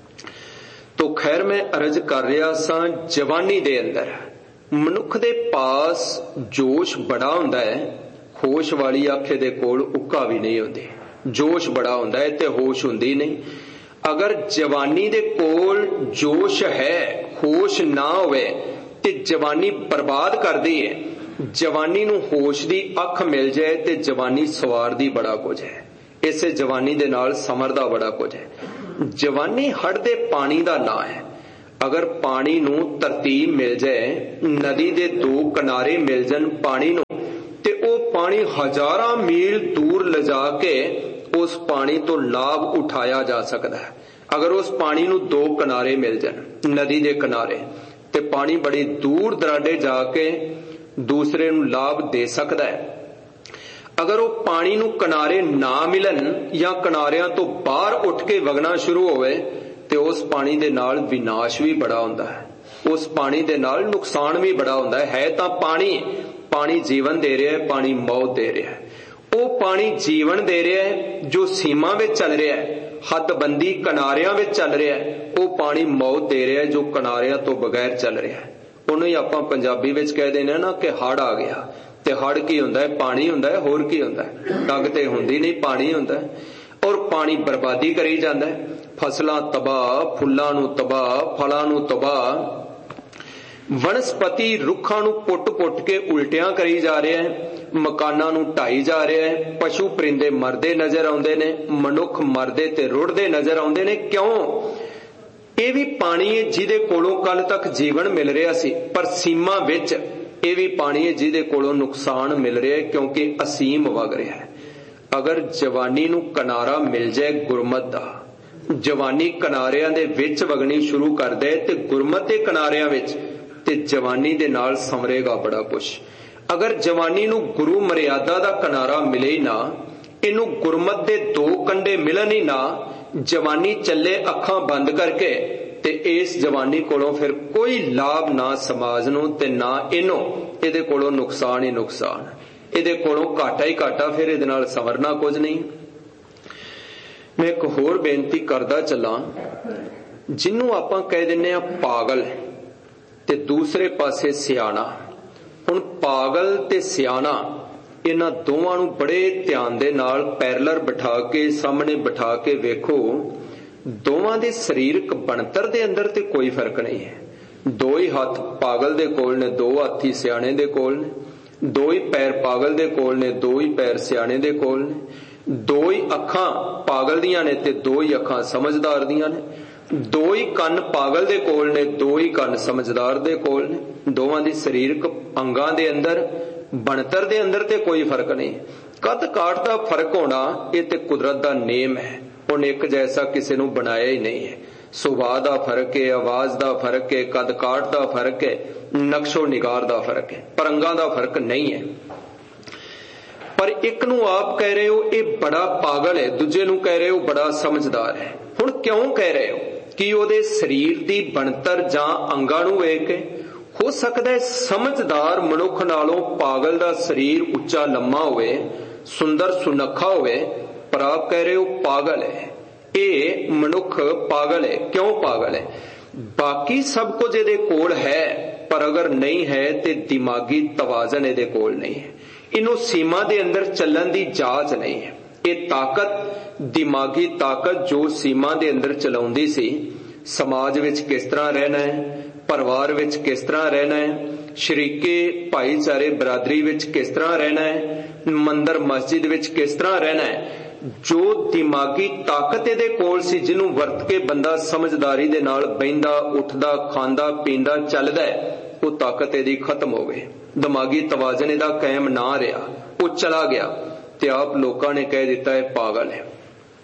ਤੋ ਖੈਰ, ਮੈਂ ਅਰਜ਼ ਕਰ ਰਿਹਾ ਸਾਂ, ਜਵਾਨੀ ਦੇ ਅੰਦਰ ਮਨੁੱਖ ਦੇ ਪਾਸ ਜੋਸ਼ ਬੜਾ ਹੁੰਦਾ ਹੈ, ਹੋਸ਼ ਵਾਲੀ ਆਖੇ ਦੇ ਕੋਲ ਉੱਕਾ ਵੀ ਨਹੀਂ ਹੁੰਦੀ। ਜੋਸ਼ ਬੜਾ ਹੁੰਦਾ ਹੈ ਤੇ ਹੋਸ਼ ਹੁੰਦੀ ਨਹੀਂ। ਅਗਰ ਜਵਾਨੀ ਦੇ ਕੋਲ ਜੋਸ਼ ਹੈ, ਹੋਸ਼ ਨਾ ਹੋਵੇ, ਤੇ ਜਵਾਨੀ ਬਰਬਾਦ ਕਰਦੀ ਹੈ। ਜਵਾਨੀ ਨੂੰ ਹੋਸ਼ ਦੀ ਅੱਖ ਮਿਲ ਜਾਏ ਤੇ ਜਵਾਨੀ ਸਵਾਰਦੀ ਬੜਾ ਕੁਝ ਹੈ। ਇਸੇ ਜਵਾਨੀ ਦੇ ਨਾਲ ਸਮਰਦਾ ਬੜਾ ਕੁਝ ਹੈ। ਜਵਾਨੀ ਹੜ ਦੇ ਪਾਣੀ ਦਾ ਨਾਂ ਹੈ। ਅਗਰ ਪਾਣੀ ਨੂੰ ਤਰਤੀਬ ਮਿਲ ਜਾਏ, ਨਦੀ ਦੇ ਦੋ ਕਿਨਾਰੇ ਮਿਲ ਜਾਣ ਪਾਣੀ ਨੂੰ, ਤੇ ਉਹ ਪਾਣੀ ਹਜ਼ਾਰਾਂ ਮੀਲ ਦੂਰ ਲਿਜਾ ਕੇ ਉਸ ਪਾਣੀ ਤੋਂ ਲਾਭ ਉਠਾਇਆ ਜਾ ਸਕਦਾ ਹੈ। ਅਗਰ ਉਸ ਪਾਣੀ ਨੂੰ ਦੋ ਕਿਨਾਰੇ ਮਿਲ ਜਾਣ, ਨਦੀ ਦੇ ਕਿਨਾਰੇ, ਤੇ ਪਾਣੀ ਬੜੀ ਦੂਰ ਦਰਾਡੇ ਜਾ ਕੇ ਦੂਸਰੇ ਨੂੰ ਲਾਭ ਦੇ ਸਕਦਾ ਹੈ। ਅਗਰ ਉਹ ਪਾਣੀ ਨੂੰ ਕਿਨਾਰੇ ਨਾ ਮਿਲਣ ਜਾਂ ਕਿਨਾਰਿਆਂ ਤੋਂ ਬਾਹਰ ਉੱਠ ਕੇ ਵਗਣਾ ਸ਼ੁਰੂ ਹੋਵੇ, ਤੇ ਉਸ ਪਾਣੀ ਦੇ ਨਾਲ ਵਿਨਾਸ਼ ਵੀ ਬੜਾ ਹੁੰਦਾ ਹੈ, ਉਸ ਪਾਣੀ ਦੇ ਨਾਲ ਨੁਕਸਾਨ ਵੀ ਬੜਾ ਹੁੰਦਾ ਹੈ। ਹੈ ਤਾਂ ਪਾਣੀ, ਪਾਣੀ ਜੀਵਨ ਦੇ ਰਿਹਾ ਹੈ, ਪਾਣੀ ਮੌਤ ਦੇ ਰਿਹਾ ਹੈ। ਉਹ ਪਾਣੀ ਜੀਵਨ ਦੇ ਰਿਹਾ ਹੈ ਜੋ ਸੀਮਾ ਵਿੱਚ ਚੱਲ ਰਿਹਾ ਹੈ, ਹੱਦਬੰਦੀ ਕਿਨਾਰਿਆਂ ਵਿੱਚ ਚੱਲ ਰਿਹਾ ਹੈ। ਉਹ ਪਾਣੀ ਮੌਤ ਦੇ ਰਿਹਾ ਹੈ ਜੋ ਕਿਨਾਰਿਆਂ ਤੋਂ ਬਗੈਰ ਚੱਲ ਰਿਹਾ ਹੈ। ਉਹਨੂੰ ਹੀ ਆਪਾਂ ਪੰਜਾਬੀ ਵਿੱਚ ਕਹਿ ਦਿੰਦੇ ਨਾ ਕਿ ਹੜ ਆ ਗਿਆ। ਤੇ ਹੜ ਕੀ ਹੁੰਦਾ ਹੈ? ਪਾਣੀ ਹੁੰਦਾ ਹੈ, ਹੋਰ ਕੀ ਹੁੰਦਾ ਹੈ? ਅੱਗ ਤੇ ਹੁੰਦੀ ਨਹੀਂ, ਪਾਣੀ ਹੁੰਦਾ ਹੈ। ਔਰ ਪਾਣੀ ਬਰਬਾਦੀ ਕਰੀ ਜਾਂਦਾ ਹੈ, ਫਸਲਾਂ ਤਬਾਹ, ਫੁੱਲਾਂ ਨੂੰ ਤਬਾਹ, ਫਲਾਂ ਨੂੰ ਤਬਾਹ, ਵਨਸਪਤੀ ਰੁੱਖਾਂ ਨੂੰ ਪੁੱਟ-ਪੁੱਟ ਕੇ ਉਲਟਿਆਂ ਕਰੀ ਜਾ ਰਿਹਾ ਹੈ, ਮਕਾਨਾਂ ਨੂੰ ਢਾਈ ਜਾ ਰਿਹਾ ਹੈ, ਪਸ਼ੂ ਪਰਿੰਦੇ ਮਰਦੇ ਨਜ਼ਰ ਆਉਂਦੇ ਨੇ, ਮਨੁੱਖ ਮਰਦੇ ਤੇ ਰੁੜਦੇ ਨਜ਼ਰ ਆਉਂਦੇ ਨੇ। ਕਿਉਂ? ਇਹ ਵੀ ਪਾਣੀ ਹੈ ਜਿਹਦੇ ਕੋਲੋਂ ਕੱਲ ਤੱਕ ਜੀਵਨ ਮਿਲ ਰਿਹਾ ਸੀ, ਪਰ ਸੀਮਾ ਵਿੱਚ। ਇਹ ਵੀ ਪਾਣੀ ਹੈ ਜਿਹਦੇ ਕੋਲੋਂ ਨੁਕਸਾਨ ਮਿਲ ਰਿਹਾ ਹੈ, ਕਿਉਂਕਿ ਅਸੀਮ ਵਗ ਰਿਹਾ ਹੈ। ਅਗਰ ਜਵਾਨੀ ਨੂੰ ਕਿਨਾਰਾ ਮਿਲ ਜਾਏ ਗੁਰਮਤ ਦਾ, ਜਵਾਨੀ ਕਿਨਾਰਿਆਂ ਦੇ ਵਿੱਚ ਵਗਣੀ ਸ਼ੁਰੂ ਕਰ ਦੇ ਤੇ ਗੁਰਮਤ ਦੇ ਕਿਨਾਰਿਆਂ ਵਿੱਚ, ਤੇ ਜਵਾਨੀ ਦੇ ਨਾਲ ਸੰਵਰੇਗਾ ਬੜਾ ਕੁਛ। ਅਗਰ ਜਵਾਨੀ ਨੂੰ ਗੁਰੂ ਮਰਿਆਦਾ ਦਾ ਕਿਨਾਰਾ ਮਿਲੇ ਨਾ, ਇਹਨੂੰ ਗੁਰਮਤ ਦੇ ਦੋ ਕੰਡੇ ਮਿਲਣ ਹੀ ਨਾ, ਜਵਾਨੀ ਚੱਲੇ ਅੱਖਾਂ ਬੰਦ ਕਰਕੇ, ਤੇ ਇਸ ਜਵਾਨੀ ਕੋਲੋਂ ਫਿਰ ਕੋਈ ਲਾਭ ਨਾ ਸਮਾਜ ਨੂੰ ਤੇ ਨਾ ਇਹਨੂੰ। ਇਹਦੇ ਕੋਲੋਂ ਨੁਕਸਾਨ ਹੀ ਨੁਕਸਾਨ, ਇਹਦੇ ਕੋਲੋਂ ਘਾਟਾ ਹੀ ਘਾਟਾ, ਫਿਰ ਇਹਦੇ ਨਾਲ ਸੰਵਰਨਾ ਕੁਝ ਨਹੀਂ। ਮੈਂ ਇੱਕ ਹੋਰ ਬੇਨਤੀ ਕਰਦਾ ਚੱਲਾਂ, ਜਿਹਨੂੰ ਆਪਾਂ ਕਹਿ ਦਿੰਦੇ ਆ ਪਾਗਲ, ਤੇ ਦੂਸਰੇ ਪਾਸੇ ਸਿਆਣਾ। ਹੁਣ ਪਾਗਲ ਤੇ ਸਿਆਣਾ, ਇਹਨਾਂ ਦੋਵਾਂ ਨੂੰ ਬੜੇ ਧਿਆਨ ਦੇ ਨਾਲ ਪੈਰਲਰ ਬਿਠਾ ਕੇ ਸਾਹਮਣੇ ਬਿਠਾ ਕੇ ਵੇਖੋ। ਦੋਵਾਂ ਦੇ ਸਰੀਰਕ ਬਣਤਰ ਦੇ ਅੰਦਰ ਤੇ ਕੋਈ ਫਰਕ ਨਹੀਂ ਹੈ। ਦੋ ਹੀ ਹੱਥ ਪਾਗਲ ਦੇ ਕੋਲ ਨੇ, ਦੋ ਹੱਥ ਹੀ ਸਿਆਣੇ ਦੇ ਕੋਲ ਨੇ। ਦੋ ਹੀ ਪੈਰ ਪਾਗਲ ਦੇ ਕੋਲ ਨੇ, ਦੋ ਹੀ ਪੈਰ ਸਿਆਣੇ ਦੇ ਕੋਲ ਨੇ। ਦੋ ਹੀ ਅੱਖਾਂ ਪਾਗਲ ਦੀਆਂ ਨੇ ਤੇ ਦੋ ਹੀ ਅੱਖਾਂ ਸਮਝਦਾਰ ਦੀਆਂ ਨੇ। ਦੋ ਹੀ ਕੰਨ ਪਾਗਲ ਦੇ ਕੋਲ ਨੇ, ਦੋ ਹੀ ਕੰਨ ਸਮਝਦਾਰ ਦੇ ਕੋਲ ਨੇ। ਦੋਵਾਂ ਦੀ ਸਰੀਰਕ ਅੰਗਾਂ ਦੇ ਅੰਦਰ, ਬਣਤਰ ਦੇ ਅੰਦਰ ਤੇ ਕੋਈ ਫਰਕ ਨਹੀਂ। ਕੱਦ ਕਾਠ ਦਾ ਫਰਕ ਹੋਣਾ ਇਹ ਤੇ ਕੁਦਰਤ ਦਾ ਨੇਮ ਹੈ। ਉਹਨੇ ਇੱਕ ਜੈਸਾ ਕਿਸੇ ਨੂੰ ਬਣਾਇਆ ਹੀ ਨਹੀਂ ਹੈ। ਸੁਭਾਅ ਦਾ ਫਰਕ ਹੈ, ਆਵਾਜ਼ ਦਾ ਫਰਕ ਹੈ, ਕੱਦ ਕਾਠ ਦਾ ਫਰਕ ਹੈ, ਨਕਸ਼ੋ ਨਿਗਾਰ ਦਾ ਫਰਕ ਹੈ, ਪਰ ਅੰਗਾਂ ਦਾ ਫਰਕ ਨਹੀਂ ਹੈ। ਪਰ ਇੱਕ ਨੂੰ ਆਪ ਕਹਿ ਰਹੇ ਹੋ ਇਹ ਬੜਾ ਪਾਗਲ ਹੈ, ਦੂਜੇ ਨੂੰ ਕਹਿ ਰਹੇ ਹੋ ਬੜਾ ਸਮਝਦਾਰ ਹੈ। ਹੁਣ ਕਿਉਂ ਕਹਿ ਰਹੇ ਹੋ? ਕਿ ਉਹਦੇ ਸਰੀਰ ਦੀ ਬਣਤਰ ਜਾਂ ਅੰਗਾਂ ਨੂੰ ਵੇਖ ਕੇ? ਹੋ ਸਕਦਾ ਹੈ ਸਮਝਦਾਰ ਮਨੁੱਖ ਨਾਲੋਂ ਪਾਗਲ ਦਾ ਸਰੀਰ ਉੱਚਾ ਲੰਮਾ ਹੋਵੇ, ਸੁੰਦਰ ਸੁਨੱਖਾ ਹੋਵੇ, ਪਰ ਆਪ ਕਹਿ ਰਹੇ ਹੋ ਪਾਗਲ ਹੈ। ਇਹ ਮਨੁੱਖ ਪਾਗਲ ਹੈ। ਕਿਉਂ ਪਾਗਲ ਹੈ? ਬਾਕੀ ਸਭ ਕੁਝ ਇਹਦੇ ਕੋਲ ਹੈ, ਪਰ ਅਗਰ ਨਹੀਂ ਹੈ ਤੇ ਦਿਮਾਗੀ ਤਵਾਜ਼ਨ ਇਹਦੇ ਕੋਲ ਨਹੀਂ ਹੈ। ਇਹਨੂੰ ਸੀਮਾ ਦੇ ਅੰਦਰ ਚੱਲਣ ਦੀ ਜਾਚ ਨਹੀਂ ਹੈ। ਇਹ ਤਾਕਤ, ਦਿਮਾਗੀ ਤਾਕਤ ਜੋ ਸੀਮਾ ਦੇ ਅੰਦਰ ਚਲਾਉਂਦੀ ਸੀ, ਸਮਾਜ ਵਿੱਚ ਕਿਸ ਤਰ੍ਹਾਂ ਰਹਿਣਾ ਹੈ, ਪਰਿਵਾਰ ਵਿੱਚ ਕਿਸ ਤਰ੍ਹਾਂ ਰਹਿਣਾ ਹੈ, ਸ਼ਰੀਕੇ ਭਾਈਚਾਰੇ ਬਰਾਦਰੀ ਵਿੱਚ ਕਿਸ ਤਰ੍ਹਾਂ ਰਹਿਣਾ ਹੈ, ਮੰਦਰ ਮਸਜਿਦ ਵਿੱਚ ਕਿਸ ਤਰ੍ਹਾਂ ਰਹਿਣਾ ਹੈ, ਜੋ ਦਿਮਾਗੀ ਤਾਕਤ ਇਹਦੇ ਕੋਲ ਸੀ, ਜਿਹਨੂੰ ਵਰਤ ਕੇ ਬੰਦਾ ਸਮਝਦਾਰੀ ਦੇ ਨਾਲ ਬਹਿੰਦਾ, ਉੱਠਦਾ, ਖਾਂਦਾ, ਪੀਂਦਾ, ਚੱਲਦਾ ਹੈ, ਉਹ ਤਾਕਤ ਇਹਦੀ ਖਤਮ ਹੋ ਗਈ। ਦਿਮਾਗੀ ਤਵਾਜ਼ਨ ਇਹਦਾ ਕਾਇਮ ਨਾ ਰਿਹਾ, ਉਹ ਚਲਾ ਗਿਆ ਤੇ ਆਪ ਲੋਕਾਂ ਨੇ ਕਹਿ ਦਿੱਤਾ ਹੈ ਪਾਗਲ ਹੈ।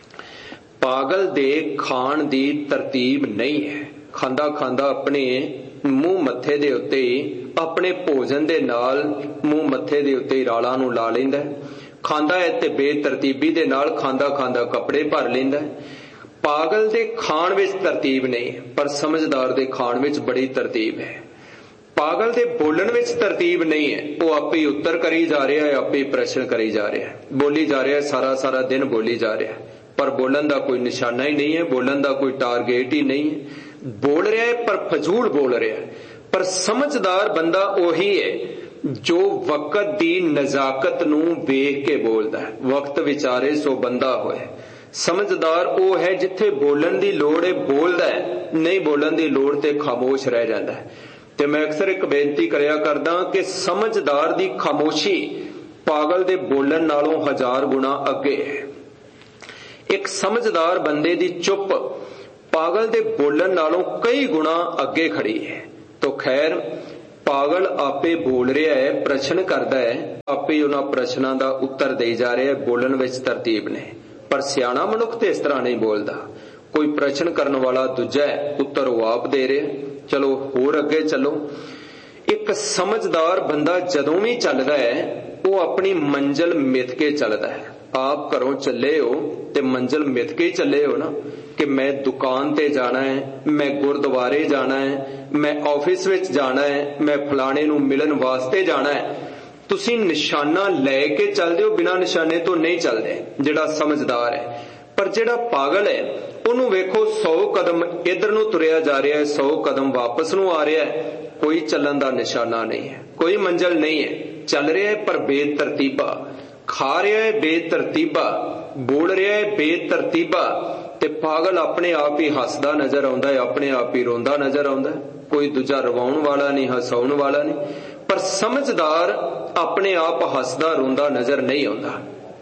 ਪਾਗਲ ਦੇ ਖਾਣ ਦੀ ਤਰਤੀਬ ਨਹੀਂ ਹੈ। ਖਾਂਦਾ ਖਾਂਦਾ ਆਪਣੇ ਮੂੰਹ ਮੱਥੇ ਦੇ ਉੱਤੇ ਆਪਣੇ ਭੋਜਨ ਦੇ ਨਾਲ ਮੂੰਹ ਮੱਥੇ ਦੇ ਉੱਤੇ ਰਾਲਾਂ ਨੂੰ ਲਾ ਲੈਂਦਾ ਹੈ। ਖਾਂਦਾ ਹੈ ਤੇ ਬੇਤਰਤੀਬੀ ਦੇ ਨਾਲ ਖਾਂਦਾ ਖਾਂਦਾ ਕੱਪੜੇ ਭਰ ਲੈਂਦਾ ਹੈ। ਪਾਗਲ ਦੇ ਖਾਣ ਵਿੱਚ ਤਰਤੀਬ ਨਹੀਂ, ਪਰ ਸਮਝਦਾਰ ਦੇ ਖਾਣ ਵਿੱਚ ਬੜੀ ਤਰਤੀਬ ਹੈ। ਪਾਗਲ ਦੇ ਬੋਲਣ ਵਿੱਚ ਤਰਤੀਬ ਨਹੀਂ ਹੈ। ਉਹ ਆਪੇ ਉੱਤਰ ਕਰੀ ਜਾ ਰਿਹਾ ਹੈ, ਆਪੇ ਪ੍ਰਸ਼ਨ ਕਰੀ ਜਾ ਰਿਹਾ ਹੈ, ਬੋਲੀ ਜਾ ਰਿਹਾ ਹੈ, ਸਾਰਾ ਸਾਰਾ ਦਿਨ ਬੋਲੀ ਜਾ ਰਿਹਾ ਹੈ, ਪਰ ਬੋਲਣ ਦਾ ਕੋਈ ਨਿਸ਼ਾਨਾ ਹੀ ਨਹੀਂ ਹੈ, ਬੋਲਣ ਦਾ ਕੋਈ ਟਾਰਗੇਟ ਹੀ ਨਹੀਂ ਹੈ। ਬੋਲ ਰਿਹਾ ਹੈ ਪਰ ਫਜ਼ੂਲ ਬੋਲ ਰਿਹਾ ਹੈ। ਪਰ ਸਮਝਦਾਰ ਬੰਦਾ ਉਹੀ ਹੈ ਜੋ ਵਕਤ ਦੀ ਨਜ਼ਾਕਤ ਨੂੰ ਵੇਖ ਕੇ ਬੋਲਦਾ ਹੈ। ਵਕਤ ਵਿਚਾਰੇ ਸੋ ਬੰਦਾ ਹੋਏ। ਸਮਝਦਾਰ ਉਹ ਹੈ ਜਿੱਥੇ ਬੋਲਣ ਦੀ ਲੋੜ ਹੈ ਬੋਲਦਾ ਹੈ, ਨਹੀਂ ਬੋਲਣ ਦੀ ਲੋੜ ਤੇ ਖਾਮੋਸ਼ ਰਹਿ ਜਾਂਦਾ ਹੈ। ਤੇ ਮੈਂ ਅਕਸਰ ਇੱਕ ਬੇਨਤੀ ਕਰਿਆ ਕਰਦਾ ਕਿ ਸਮਝਦਾਰ ਦੀ ਖਾਮੋਸ਼ੀ ਪਾਗਲ ਦੇ ਬੋਲਣ ਨਾਲੋਂ ਹਜ਼ਾਰ ਗੁਣਾ ਅੱਗੇ ਹੈ। ਇੱਕ ਸਮਝਦਾਰ ਬੰਦੇ ਦੀ ਚੁੱਪ ਪਾਗਲ ਦੇ ਬੋਲਣ ਨਾਲੋਂ ਕਈ ਗੁਣਾ ਅੱਗੇ ਖੜੀ ਹੈ। ਤੋ ਖੈਰ, ਪਾਗਲ ਆਪੇ ਬੋਲ ਰਿਹਾ ਹੈ, ਪ੍ਰਸ਼ਨ ਕਰਦਾ ਹੈ, ਆਪੇ ਉਹਨਾਂ ਪ੍ਰਸ਼ਨਾਂ ਦਾ ਉੱਤਰ ਦੇਈ ਜਾ ਰਿਹਾ ਹੈ, ਬੋਲਣ ਵਿੱਚ ਤਰਤੀਬ ਨੇ। ਪਰ ਸਿਆਣਾ ਮਨੁੱਖ ਤੇ ਇਸ ਤਰ੍ਹਾਂ ਨਹੀਂ ਬੋਲਦਾ। ਕੋਈ ਪ੍ਰਸ਼ਨ ਕਰਨ ਵਾਲਾ ਦੂਜਾ ਹੈ, ਉੱਤਰ ਉਹ ਆਪ ਦੇ ਰਿਹਾ। ਚਲੋ ਹੋਰ ਅੱਗੇ ਚੱਲੋ। ਇੱਕ ਸਮਝਦਾਰ ਬੰਦਾ ਜਦੋਂ ਵੀ ਚੱਲਦਾ ਹੈ ਉਹ ਆਪਣੀ ਮੰਜ਼ਿਲ ਮਿੱਥ ਕੇ ਚੱਲਦਾ ਹੈ। ਆਪ ਘਰੋਂ ਚੱਲੇ ਹੋ ਤੇ ਮੰਜ਼ਿਲ ਮਿੱਥ ਕੇ ਹੀ ਚੱਲੇ ਹੋ ਨਾ, ਕਿ ਮੈਂ ਦੁਕਾਨ ਤੇ ਜਾਣਾ ਹੈ, ਮੈਂ ਗੁਰਦੁਆਰੇ ਜਾਣਾ ਹੈ, ਮੈਂ ਆਫਿਸ ਵਿੱਚ ਜਾਣਾ ਹੈ, ਮੈਂ ਫਲਾਣੇ ਨੂੰ ਮਿਲਣ ਵਾਸਤੇ ਜਾਣਾ ਹੈ। ਤੁਸੀਂ ਨਿਸ਼ਾਨਾ ਲੈ ਕੇ ਚੱਲਦੇ ਹੋ, ਬਿਨਾਂ ਨਿਸ਼ਾਨੇ ਤੋਂ ਨਹੀਂ ਚੱਲਦੇ, ਜਿਹੜਾ ਸਮਝਦਾਰ ਹੈ। ਪਰ ਜਿਹੜਾ ਪਾਗਲ ਹੈ ਉਹਨੂੰ ਵੇਖੋ, ਸੌ ਕਦਮ ਇੱਧਰ ਨੂੰ ਤੁਰਿਆ ਜਾ ਰਿਹਾ ਹੈ, ਸੌ ਕਦਮ ਵਾਪਸ ਨੂੰ ਆ ਰਿਹਾ ਹੈ, ਕੋਈ ਚੱਲਣ ਦਾ ਨਿਸ਼ਾਨਾ ਨਹੀਂ ਹੈ, ਕੋਈ ਮੰਜ਼ਿਲ ਨਹੀਂ ਹੈ। ਚੱਲ ਰਿਹਾ ਹੈ ਪਰ ਬੇਤਰਤੀਬਾ, ਖਾ ਰਿਹਾ ਹੈ ਬੇਤਰਤੀਬਾ, ਬੋਲ ਰਿਹਾ ਹੈ ਬੇਤਰਤੀਬਾ। ਤੇ ਪਾਗਲ ਆਪਣੇ ਆਪ ਹੀ ਹੱਸਦਾ ਨਜ਼ਰ ਆਉਂਦਾ ਹੈ, ਆਪਣੇ ਆਪ ਹੀ ਰੋਂਦਾ ਨਜ਼ਰ ਆਉਂਦਾ ਹੈ। ਕੋਈ ਦੂਜਾ ਰਵਾਉਣ ਵਾਲਾ ਨਹੀਂ, ਹਸਾਉਣ ਵਾਲਾ ਨਹੀਂ। ਪਰ ਸਮਝਦਾਰ ਆਪਣੇ ਆਪ ਹੱਸਦਾ ਰੋਂਦਾ ਨਜ਼ਰ ਨਹੀਂ ਆਉਂਦਾ।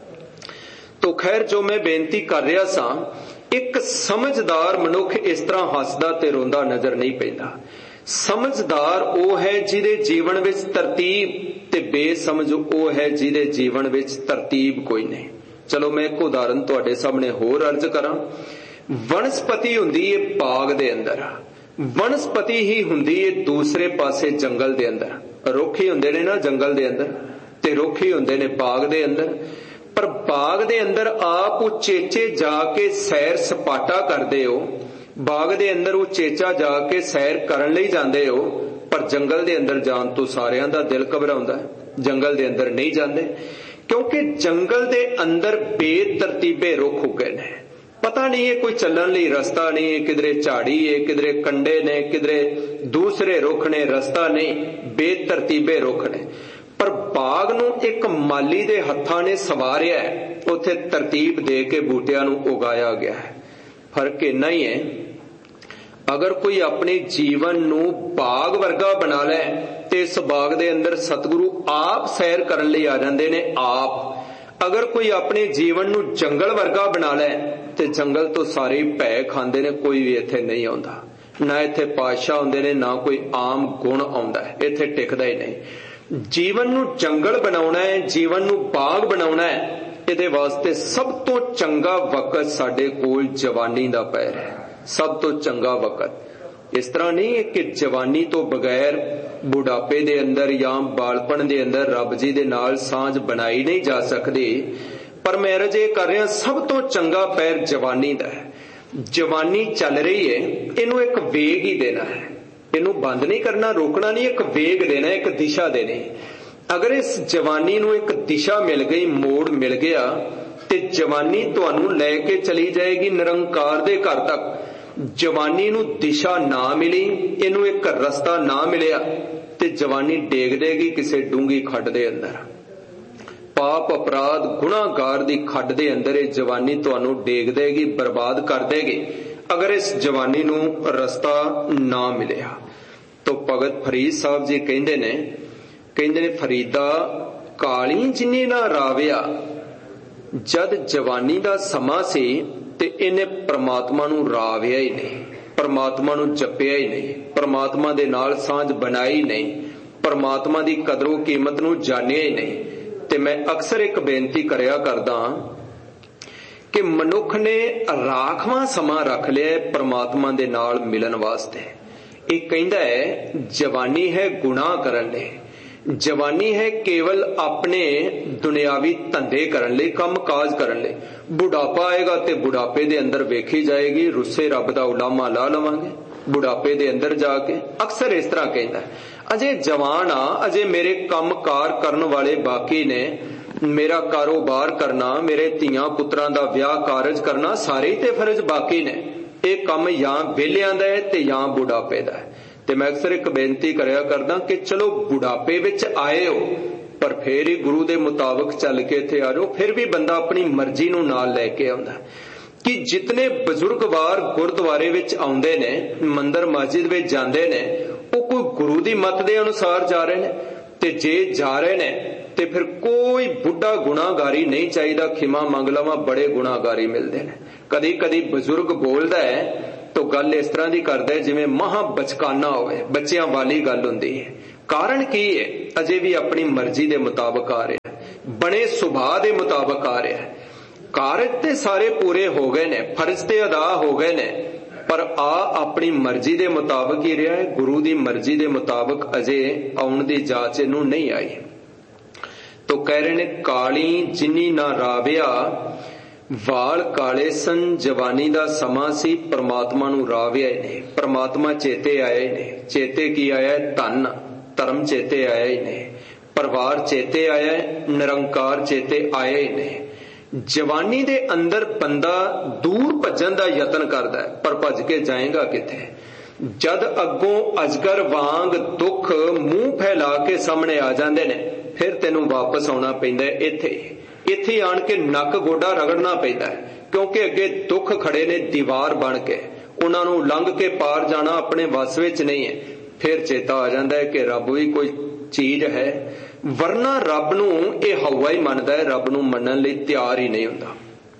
ਤੋ ਖੈਰ, ਜੋ ਮੈਂ ਬੇਨਤੀ ਕਰ ਰਿਹਾ ਸਾਂ, ਇੱਕ ਸਮਝਦਾਰ ਮਨੁੱਖ ਇਸ ਤਰ੍ਹਾਂ ਹੱਸਦਾ ਤੇ ਰੋਂਦਾ ਨਜ਼ਰ ਨਹੀਂ ਪੈਂਦਾ। ਸਮਝਦਾਰ ਉਹ ਹੈ ਜਿਹਦੇ ਜੀਵਨ ਵਿੱਚ ਤਰਤੀਬ, ਤੇ ਬੇਸਮਝ ਉਹ ਹੈ ਜਿਹਦੇ ਜੀਵਨ ਵਿੱਚ ਤਰਤੀਬ ਕੋਈ ਨਹੀਂ। ਚਲੋ ਮੈਂ ਇੱਕ ਉਦਾਹਰਨ ਤੁਹਾਡੇ ਸਾਹਮਣੇ ਹੋਰ ਅਰਜ਼ ਕਰਾਂ। ਵਨਸਪਤੀ ਹੁੰਦੀ ਹੈ ਬਾਗ ਦੇ ਅੰਦਰ, ਵਨਸਪਤੀ ਹੀ ਹੁੰਦੀ ਹੈ ਦੂਸਰੇ ਪਾਸੇ ਜੰਗਲ ਦੇ ਅੰਦਰ। ਰੁੱਖ ਹੀ ਹੁੰਦੇ ਨੇ ਨਾ ਜੰਗਲ ਦੇ ਅੰਦਰ, ਤੇ ਰੁੱਖ ਹੀ ਹੁੰਦੇ ਨੇ ਬਾਗ ਦੇ ਅੰਦਰ। ਪਰ ਬਾਗ ਦੇ ਅੰਦਰ ਆਪ ਉਚੇਚੇ ਜਾ ਕੇ ਸੈਰ ਸਪਾਟਾ ਕਰਦੇ ਹੋ, ਬਾਗ ਦੇ ਅੰਦਰ ਉਚੇਚਾ ਜਾ ਕੇ ਸੈਰ ਕਰਨ ਲਈ ਜਾਂਦੇ ਹੋ, ਪਰ ਜੰਗਲ ਦੇ ਅੰਦਰ ਜਾਣ ਤੋਂ ਸਾਰਿਆਂ ਦਾ ਦਿਲ ਘਬਰਾਉਂਦਾ ਹੈ। ਜੰਗਲ ਦੇ ਅੰਦਰ ਨਹੀਂ ਜਾਂਦੇ, ਕਿਉਂਕਿ ਜੰਗਲ ਦੇ ਅੰਦਰ ਬੇਤਰਤੀਬੇ ਰੁੱਖ ਉੱਗੇ ਨੇ। ਪਤਾ ਨਹੀਂ ਹੈ ਕੋਈ ਚੱਲਣ ਲਈ ਰਸਤਾ ਨਹੀਂ ਹੈ, ਕਿਧਰੇ ਝਾੜੀ ਹੈ, ਕਿਧਰੇ ਕੰਡੇ ਨੇ, ਕਿਧਰੇ ਦੂਸਰੇ ਰੁੱਖ ਨੇ, ਰਸਤਾ ਨਹੀਂ, ਬੇਤਰਤੀਬੇ ਰੁੱਖ ਨੇ। ਪਰ ਬਾਗ ਨੂੰ ਇੱਕ ਮਾਲੀ ਦੇ ਹੱਥਾਂ ਨੇ ਸਵਾਰਿਆ ਹੈ, ਉੱਥੇ ਤਰਤੀਬ ਦੇ ਕੇ ਬੂਟਿਆਂ ਨੂੰ ਉਗਾਇਆ ਗਿਆ ਹੈ। ਫਰਕ ਇੰਨਾ ਹੀ ਹੈ, ਅਗਰ ਕੋਈ ਆਪਣੇ ਜੀਵਨ ਨੂੰ ਬਾਗ ਵਰਗਾ ਬਣਾ ਲੈ ਤੇ ਇਸ ਬਾਗ ਦੇ ਅੰਦਰ ਸਤਿਗੁਰੂ ਆਪ ਸੈਰ ਕਰਨ ਲਈ ਆ ਜਾਂਦੇ ਨੇ ਆਪ। ਅਗਰ ਕੋਈ ਆਪਣੇ ਜੀਵਨ ਨੂੰ ਜੰਗਲ ਵਰਗਾ ਬਣਾ ਲੈ ਤੇ ਜੰਗਲ ਤੋਂ ਸਾਰੇ ਭੈ ਖਾਂਦੇ ਨੇ, ਕੋਈ ਵੀ ਇੱਥੇ ਨਹੀਂ ਆਉਂਦਾ। ਨਾ ਇੱਥੇ ਪਾਤਸ਼ਾਹ ਹੁੰਦੇ ਨੇ, ਨਾ ਕੋਈ ਆਮ ਗੁਣ ਆਉਂਦਾ ਹੈ, ਇੱਥੇ ਟਿਕਦਾ ਹੀ ਨਹੀਂ। ਜੀਵਨ ਨੂੰ ਜੰਗਲ ਬਣਾਉਣਾ ਹੈ, ਜੀਵਨ ਨੂੰ ਬਾਗ ਬਣਾਉਣਾ ਹੈ, ਇਹਦੇ ਵਾਸਤੇ ਸਭ ਤੋਂ ਚੰਗਾ ਵਕਤ ਸਾਡੇ ਕੋਲ ਜਵਾਨੀ ਦਾ ਪੈਰ ਹੈ। ਸਭ ਤੋਂ ਚੰਗਾ ਵਕਤ ਇਸ ਤਰ੍ਹਾਂ ਨਹੀਂ ਹੈ ਕਿ ਜਵਾਨੀ ਤੋਂ ਬਗੈਰ ਬੁਢਾਪੇ ਦੇ ਅੰਦਰ ਜਾਂ ਬਾਲਪਣ ਦੇ ਅੰਦਰ ਰੱਬ ਜੀ ਦੇ ਨਾਲ ਸਾਂਝ ਬਣਾਈ ਨਹੀਂ ਜਾ ਸਕਦੀ, ਪਰ ਮੈਂ ਅਰਜ਼ ਇਹ ਕਰ ਰਿਹਾ ਸਭ ਤੋਂ ਚੰਗਾ ਪੈਰ ਜਵਾਨੀ ਦਾ ਹੈ। ਜਵਾਨੀ ਚੱਲ ਰਹੀ ਹੈ, ਇਹਨੂੰ ਇੱਕ ਵੇਗ ਹੀ ਦੇਣਾ ਹੈ, ਇਹਨੂੰ ਬੰਦ ਨਹੀਂ ਕਰਨਾ, ਰੋਕਣਾ ਨਹੀਂ, ਇੱਕ ਵੇਗ ਦੇਣਾ, ਇੱਕ ਦਿਸ਼ਾ ਦੇਣੀ। ਅਗਰ ਇਸ ਜਵਾਨੀ ਨੂੰ ਇੱਕ ਦਿਸ਼ਾ ਮਿਲ ਗਈ, ਮੋੜ ਮਿਲ ਗਿਆ, ਤੇ ਜਵਾਨੀ ਤੁਹਾਨੂੰ ਲੈ ਕੇ ਚਲੀ ਜਾਏਗੀ ਨਿਰੰਕਾਰ ਦੇ ਘਰ ਤੱਕ। ਜਵਾਨੀ ਨੂੰ ਦਿਸ਼ਾ ਨਾ ਮਿਲੀ, ਇਹਨੂੰ ਇੱਕ ਰਸਤਾ ਨਾ ਮਿਲਿਆ, ਤੇ ਜਵਾਨੀ ਡੇਗ ਦੇਗੀ ਕਿਸੇ ਡੂੰਗੀ ਖੱਡ ਦੇ ਅੰਦਰ। ਪਾਪ ਅਪਰਾਧ ਗੁਨਾਹਗਾਰ ਦੀ ਖੱਡ ਦੇ ਅੰਦਰ ਇਹ ਜਵਾਨੀ ਤੁਹਾਨੂੰ ਡੇਗ ਦੇਗੀ, ਬਰਬਾਦ ਕਰ ਦੇਗੀ, ਅਗਰ ਇਸ ਜਵਾਨੀ ਨੂੰ ਰਸਤਾ ਨਾ ਮਿਲਿਆ। ਤਾਂ ਭਗਤ ਫਰੀਦ ਸਾਹਿਬ ਜੀ ਕਹਿੰਦੇ ਨੇ ਕਹਿੰਦੇ ਨੇ ਫਰੀਦਾ ਕਾਲੀ ਜਿੰਨੀ ਨਾ ਰਾਵਿਆ, ਜਦ ਜਵਾਨੀ ਦਾ ਸਮਾਂ ਸੀ ਤੇ ਇਹਨੇ ਪ੍ਰਮਾਤਮਾ ਨੂੰ ਰਾਵਿਆ ਹੀ ਨਹੀਂ, ਪ੍ਰਮਾਤਮਾ ਨੂੰ ਜਪਿਆ ਹੀ ਨਹੀਂ, ਪ੍ਰਮਾਤਮਾ ਦੇ ਨਾਲ ਸਾਂਝ ਬਣਾਈ ਨਹੀਂ, ਪ੍ਰਮਾਤਮਾ ਦੀ ਕਦਰੋ ਕੀਮਤ ਨੂੰ ਜਾਣਿਆ ਹੀ ਨਹੀਂ। ਤੇ ਮੈਂ ਅਕਸਰ ਇੱਕ ਬੇਨਤੀ ਕਰਿਆ ਕਰਦਾ ਕਿ ਮਨੁੱਖ ਨੇ ਰਾਖਵਾਂ ਸਮਾਂ ਰੱਖ ਲਿਆ ਪ੍ਰਮਾਤਮਾ ਦੇ ਨਾਲ ਮਿਲਣ ਵਾਸਤੇ। ਇਹ ਕਹਿੰਦਾ ਹੈ ਜਵਾਨੀ ਹੈ ਗੁਨਾਹ ਕਰਨ ਲਈ, ਜਵਾਨੀ ਹੈ ਕੇਵਲ ਆਪਣੇ ਦੁਨਿਆਵੀ ਧੰਦੇ ਕਰਨ ਲਈ, ਕੰਮ ਕਾਜ ਕਰਨ ਲਈ। ਬੁਢਾਪਾ ਆਏਗਾ ਤੇ ਬੁਢਾਪੇ ਦੇ ਅੰਦਰ ਵੇਖੀ ਜਾਏਗੀ, ਰੁੱਸੇ ਰੱਬ ਦਾ ਉਲਾਮਾ ਲਾ ਲਵਾਂਗੇ ਬੁਢਾਪੇ ਦੇ ਅੰਦਰ ਜਾ ਕੇ। ਅਕਸਰ ਇਸ ਤਰ੍ਹਾਂ ਕਹਿੰਦਾ ਅਜੇ ਜਵਾਨ ਆ, ਅਜੇ ਮੇਰੇ ਕੰਮ ਕਾਰ ਕਰਨ ਵਾਲੇ ਬਾਕੀ ਨੇ, ਮੇਰਾ ਕਾਰੋਬਾਰ ਕਰਨਾ, ਮੇਰੇ ਧੀਆਂ ਪੁੱਤਰਾਂ ਦਾ ਵਿਆਹ ਕਾਰਜ ਕਰਨਾ, ਸਾਰੇ ਤੇ ਫਰਜ਼ ਬਾਕੀ ਨੇ। ਇਹ ਕੰਮ ਜਾਂ ਵਿਹਲਿਆਂ ਦਾ ਹੈ ਤੇ ਜਾਂ ਬੁਢਾਪੇ ਦਾ ਹੈ। ਤੇ ਮੈਂ ਅਕਸਰ ਇੱਕ ਬੇਨਤੀ ਕਰਿਆ ਕਰਦਾ ਕਿ ਚਲੋ ਬੁਢਾਪੇ ਵਿੱਚ ਆਏ ਹੋ, ਪਰ ਫੇਰ ਹੀ ਗੁਰੂ ਦੇ ਮੁਤਾਬਕ ਚੱਲ ਕੇ ਇੱਥੇ ਆ ਜਾਓ। ਫਿਰ ਵੀ ਬੰਦਾ ਆਪਣੀ ਮਰਜ਼ੀ ਨੂੰ ਨਾਲ ਲੈ ਕੇ ਆਉਂਦਾ ਕਿ ਜਿਤਨੇ ਬਜ਼ੁਰਗਵਾਰ ਗੁਰਦੁਆਰੇ ਵਿੱਚ ਆਉਂਦੇ ਨੇ, ਮੰਦਰ ਮਸਜਿਦ ਵਿੱਚ ਜਾਂਦੇ ਨੇ, ਉਹ ਕੋਈ ਗੁਰੂ ਦੀ ਮੱਤ ਦੇ ਅਨੁਸਾਰ ਜਾ ਰਹੇ ਨੇ। ਤੇ ਜੇ ਜਾ ਰਹੇ ਨੇ ਤੇ ਫਿਰ ਕੋਈ ਬੁੱਢਾ ਗੁਨਾਹਗਾਰੀ ਨਹੀਂ ਚਾਹੀਦਾ, ਖਿਮਾ ਮੰਗ ਲਵਾਂ, ਬੜੇ ਗੁਨਾਹਗਾਰੀ ਮਿਲਦੇ ਨੇ। ਕਦੀ ਕਦੀ ਬਜ਼ੁਰਗ ਬੋਲਦਾ ਹੈ ਤਾਂ ਗੱਲ ਇਸ ਤਰ੍ਹਾਂ ਦੀ ਕਰਦਾ ਹੈ ਜਿਵੇਂ ਮਹਾ ਬਚਕਾਨਾ ਹੋਵੇ, ਬੱਚਿਆਂ ਵਾਲੀ ਗੱਲ ਹੁੰਦੀ ਹੈ। ਕਾਰਨ ਕੀ ਹੈ? ਅਜੇ ਵੀ ਆਪਣੀ ਮਰਜ਼ੀ ਦੇ ਮੁਤਾਬਕ ਆ ਰਿਹਾ, ਬਣੇ ਸੁਭਾਅ ਦੇ ਮੁਤਾਬਕ ਆ ਰਿਹਾ। ਕਾਰਜ ਤੇ ਸਾਰੇ ਪੂਰੇ ਹੋ ਗਏ ਨੇ, ਫਰਜ਼ ਤੇ ਅਦਾ ਹੋ ਗਏ ਨੇ, ਪਰ ਆ ਆਪਣੀ ਮਰਜ਼ੀ ਦੇ ਮੁਤਾਬਕ ਹੀ ਰਿਹਾ ਹੈ। ਗੁਰੂ ਦੀ ਮਰਜ਼ੀ ਦੇ ਮੁਤਾਬਕ ਅਜੇ ਆਉਣ ਦੀ ਜਾਚ ਇਹਨੂੰ ਨਹੀਂ ਆਈ। ਤੋ ਕਹਿ ਰਹੇ ਨੇ ਕਾਲੀ ਜਿੰਨੀ ਨਾ ਰਾਵਿਆ, ਵਾਲ ਕਾਲੇ ਸਨ, ਜਵਾਨੀ ਦਾ ਸਮਾਂ ਸੀ, ਪ੍ਰਮਾਤਮਾ ਨੂੰ ਰਾਵਿਆ ਹੀ ਨਹੀਂ, ਪ੍ਰਮਾਤਮਾ ਚੇਤੇ ਆਇਆ ਹੀ ਨਹੀਂ। ਚੇਤੇ ਕੀ ਆਇਆ? ਧਨ ਧਰਮ ਚੇਤੇ ਆਇਆ ਹੀ ਨਹੀਂ, ਪਰਿਵਾਰ ਚੇਤੇ ਆਇਆ, ਨਿਰੰਕਾਰ ਚੇਤੇ ਆਇਆ ਹੀ ਨਹੀਂ। ਜਵਾਨੀ ਦੇ ਅੰਦਰ ਬੰਦਾ ਦੂਰ ਭੱਜਣ ਦਾ ਯਤਨ ਕਰਦਾ ਹੈ, ਪਰ ਭੱਜ ਕੇ ਜਾਏਗਾ ਕਿੱਥੇ? ਜਦ ਅੱਗੋਂ ਅਜਗਰ ਵਾਂਗ ਦੁੱਖ ਮੂੰਹ ਫੈਲਾ ਕੇ ਸਾਹਮਣੇ ਆ ਜਾਂਦੇ ਨੇ, ਫਿਰ ਤੈਨੂੰ ਵਾਪਸ ਆਉਣਾ ਪੈਂਦਾ ਇੱਥੇ। ਇੱਥੇ ਆਣ ਕੇ ਨੱਕ ਗੋਡਾ ਰਗੜਨਾ ਪੈਂਦਾ ਹੈ, ਕਿਉਂਕਿ ਅੱਗੇ ਦੁੱਖ ਖੜੇ ਨੇ ਦੀਵਾਰ ਬਣ ਕੇ, ਉਹਨਾਂ ਨੂੰ ਲੰਘ ਕੇ ਪਾਰ ਜਾਣਾ ਆਪਣੇ ਵੱਸ ਵਿੱਚ ਨਹੀਂ ਹੈ। ਫਿਰ ਚੇਤਾ ਆ ਜਾਂਦਾ ਹੈ ਕਿ ਰੱਬ ਵੀ ਕੋਈ ਚੀਜ਼ ਹੈ, ਵਰਨਾ ਰੱਬ ਨੂੰ ਇਹ ਹਵਾ ਹੀ ਮੰਨਦਾ ਹੈ, ਰੱਬ ਨੂੰ ਮੰਨਣ ਲਈ ਤਿਆਰ ਹੀ ਨਹੀਂ ਹੁੰਦਾ।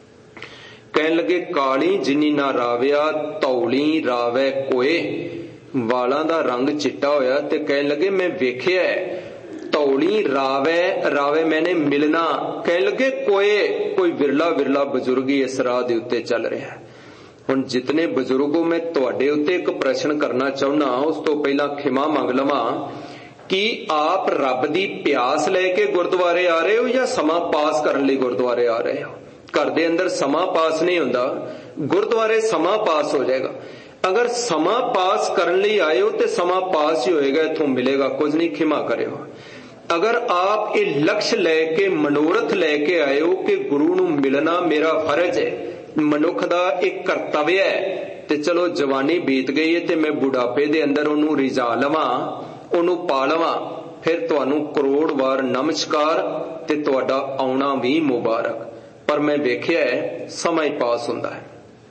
ਕਹਿਣ ਲੱਗੇ ਕਾਲੀ ਜਿੰਨੀ ਨਾ ਰਾਵਿਆ, ਧੌਲੀ ਰਾਵੈ ਕੋਏ। ਵਾਲਾਂ ਦਾ ਰੰਗ ਚਿੱਟਾ ਹੋਇਆ ਤੇ ਕਹਿਣ ਲੱਗੇ ਮੈਂ ਵੇਖਿਆ ਧੌਲੀ ਰਾਵੈ, ਰਾਵੈ ਮੈਨੇ ਮਿਲਣਾ। ਕਹਿਣ ਲੱਗੇ ਕੋਏ, ਕੋਈ ਵਿਰਲਾ ਵਿਰਲਾ ਬਜ਼ੁਰਗ ਹੀ ਇਸ ਰਾਹ ਦੇ ਉੱਤੇ ਚੱਲ ਰਿਹਾ। ਹੁਣ ਜਿਤਨੇ ਬਜ਼ੁਰਗੋ, ਮੈਂ ਤੁਹਾਡੇ ਉੱਤੇ ਇੱਕ ਪ੍ਰਸ਼ਨ ਕਰਨਾ ਚਾਹੁੰਦਾ, ਉਸ ਤੋਂ ਪਹਿਲਾਂ ਖਿਮਾ ਮੰਗ ਲਵਾਂ ਕਿ ਆਪ ਰੱਬ ਦੀ ਪਿਆਸ ਲੈ ਕੇ ਗੁਰਦੁਆਰੇ ਆ ਰਹੇ ਹੋ ਜਾਂ ਸਮਾਂ ਪਾਸ ਕਰਨ ਲਈ ਗੁਰਦੁਆਰੇ ਆ ਰਹੇ ਹੋ? ਘਰ ਦੇ ਅੰਦਰ ਸਮਾਂ ਪਾਸ ਨਹੀਂ ਹੁੰਦਾ, ਗੁਰਦੁਆਰੇ ਸਮਾਂ ਪਾਸ ਹੋ ਜਾਏਗਾ। ਅਗਰ ਸਮਾਂ ਪਾਸ ਕਰਨ ਲਈ ਆਏ ਹੋ ਤੇ ਸਮਾਂ ਪਾਸ ਹੀ ਹੋਏਗਾ, ਇੱਥੋਂ ਮਿਲੇਗਾ ਕੁਝ ਨਹੀਂ, ਖਿਮਾ ਕਰਿਓ। ਅਗਰ ਆਪ ਇਹ ਲਕਸ਼ ਲੈ ਕੇ, ਮਨੋਰਥ ਲੈ ਕੇ ਆਏ ਹੋ ਕਿ ਗੁਰੂ ਨੂੰ ਮਿਲਣਾ ਮੇਰਾ ਫਰਜ਼ ਹੈ, ਮਨੁੱਖ ਦਾ ਇੱਕ ਕਰਤੱਵ ਹੈ, ਤੇ ਚਲੋ ਜਵਾਨੀ ਬੀਤ ਗਈ ਹੈ ਤੇ ਮੈਂ ਬੁਢਾਪੇ ਦੇ ਅੰਦਰ ਉਹਨੂੰ ਰਿਝਾ ਲਵਾਂ, ਉਹਨੂੰ ਪਾ ਲਵਾਂ, ਫਿਰ ਤੁਹਾਨੂੰ ਕਰੋੜ ਵਾਰ ਨਮਸਕਾਰ ਤੇ ਤੁਹਾਡਾ ਆਉਣਾ ਵੀ ਮੁਬਾਰਕ। ਪਰ ਮੈਂ ਵੇਖਿਆ ਹੈ ਸਮਾਂ ਹੀ ਪਾਸ ਹੁੰਦਾ ਹੈ।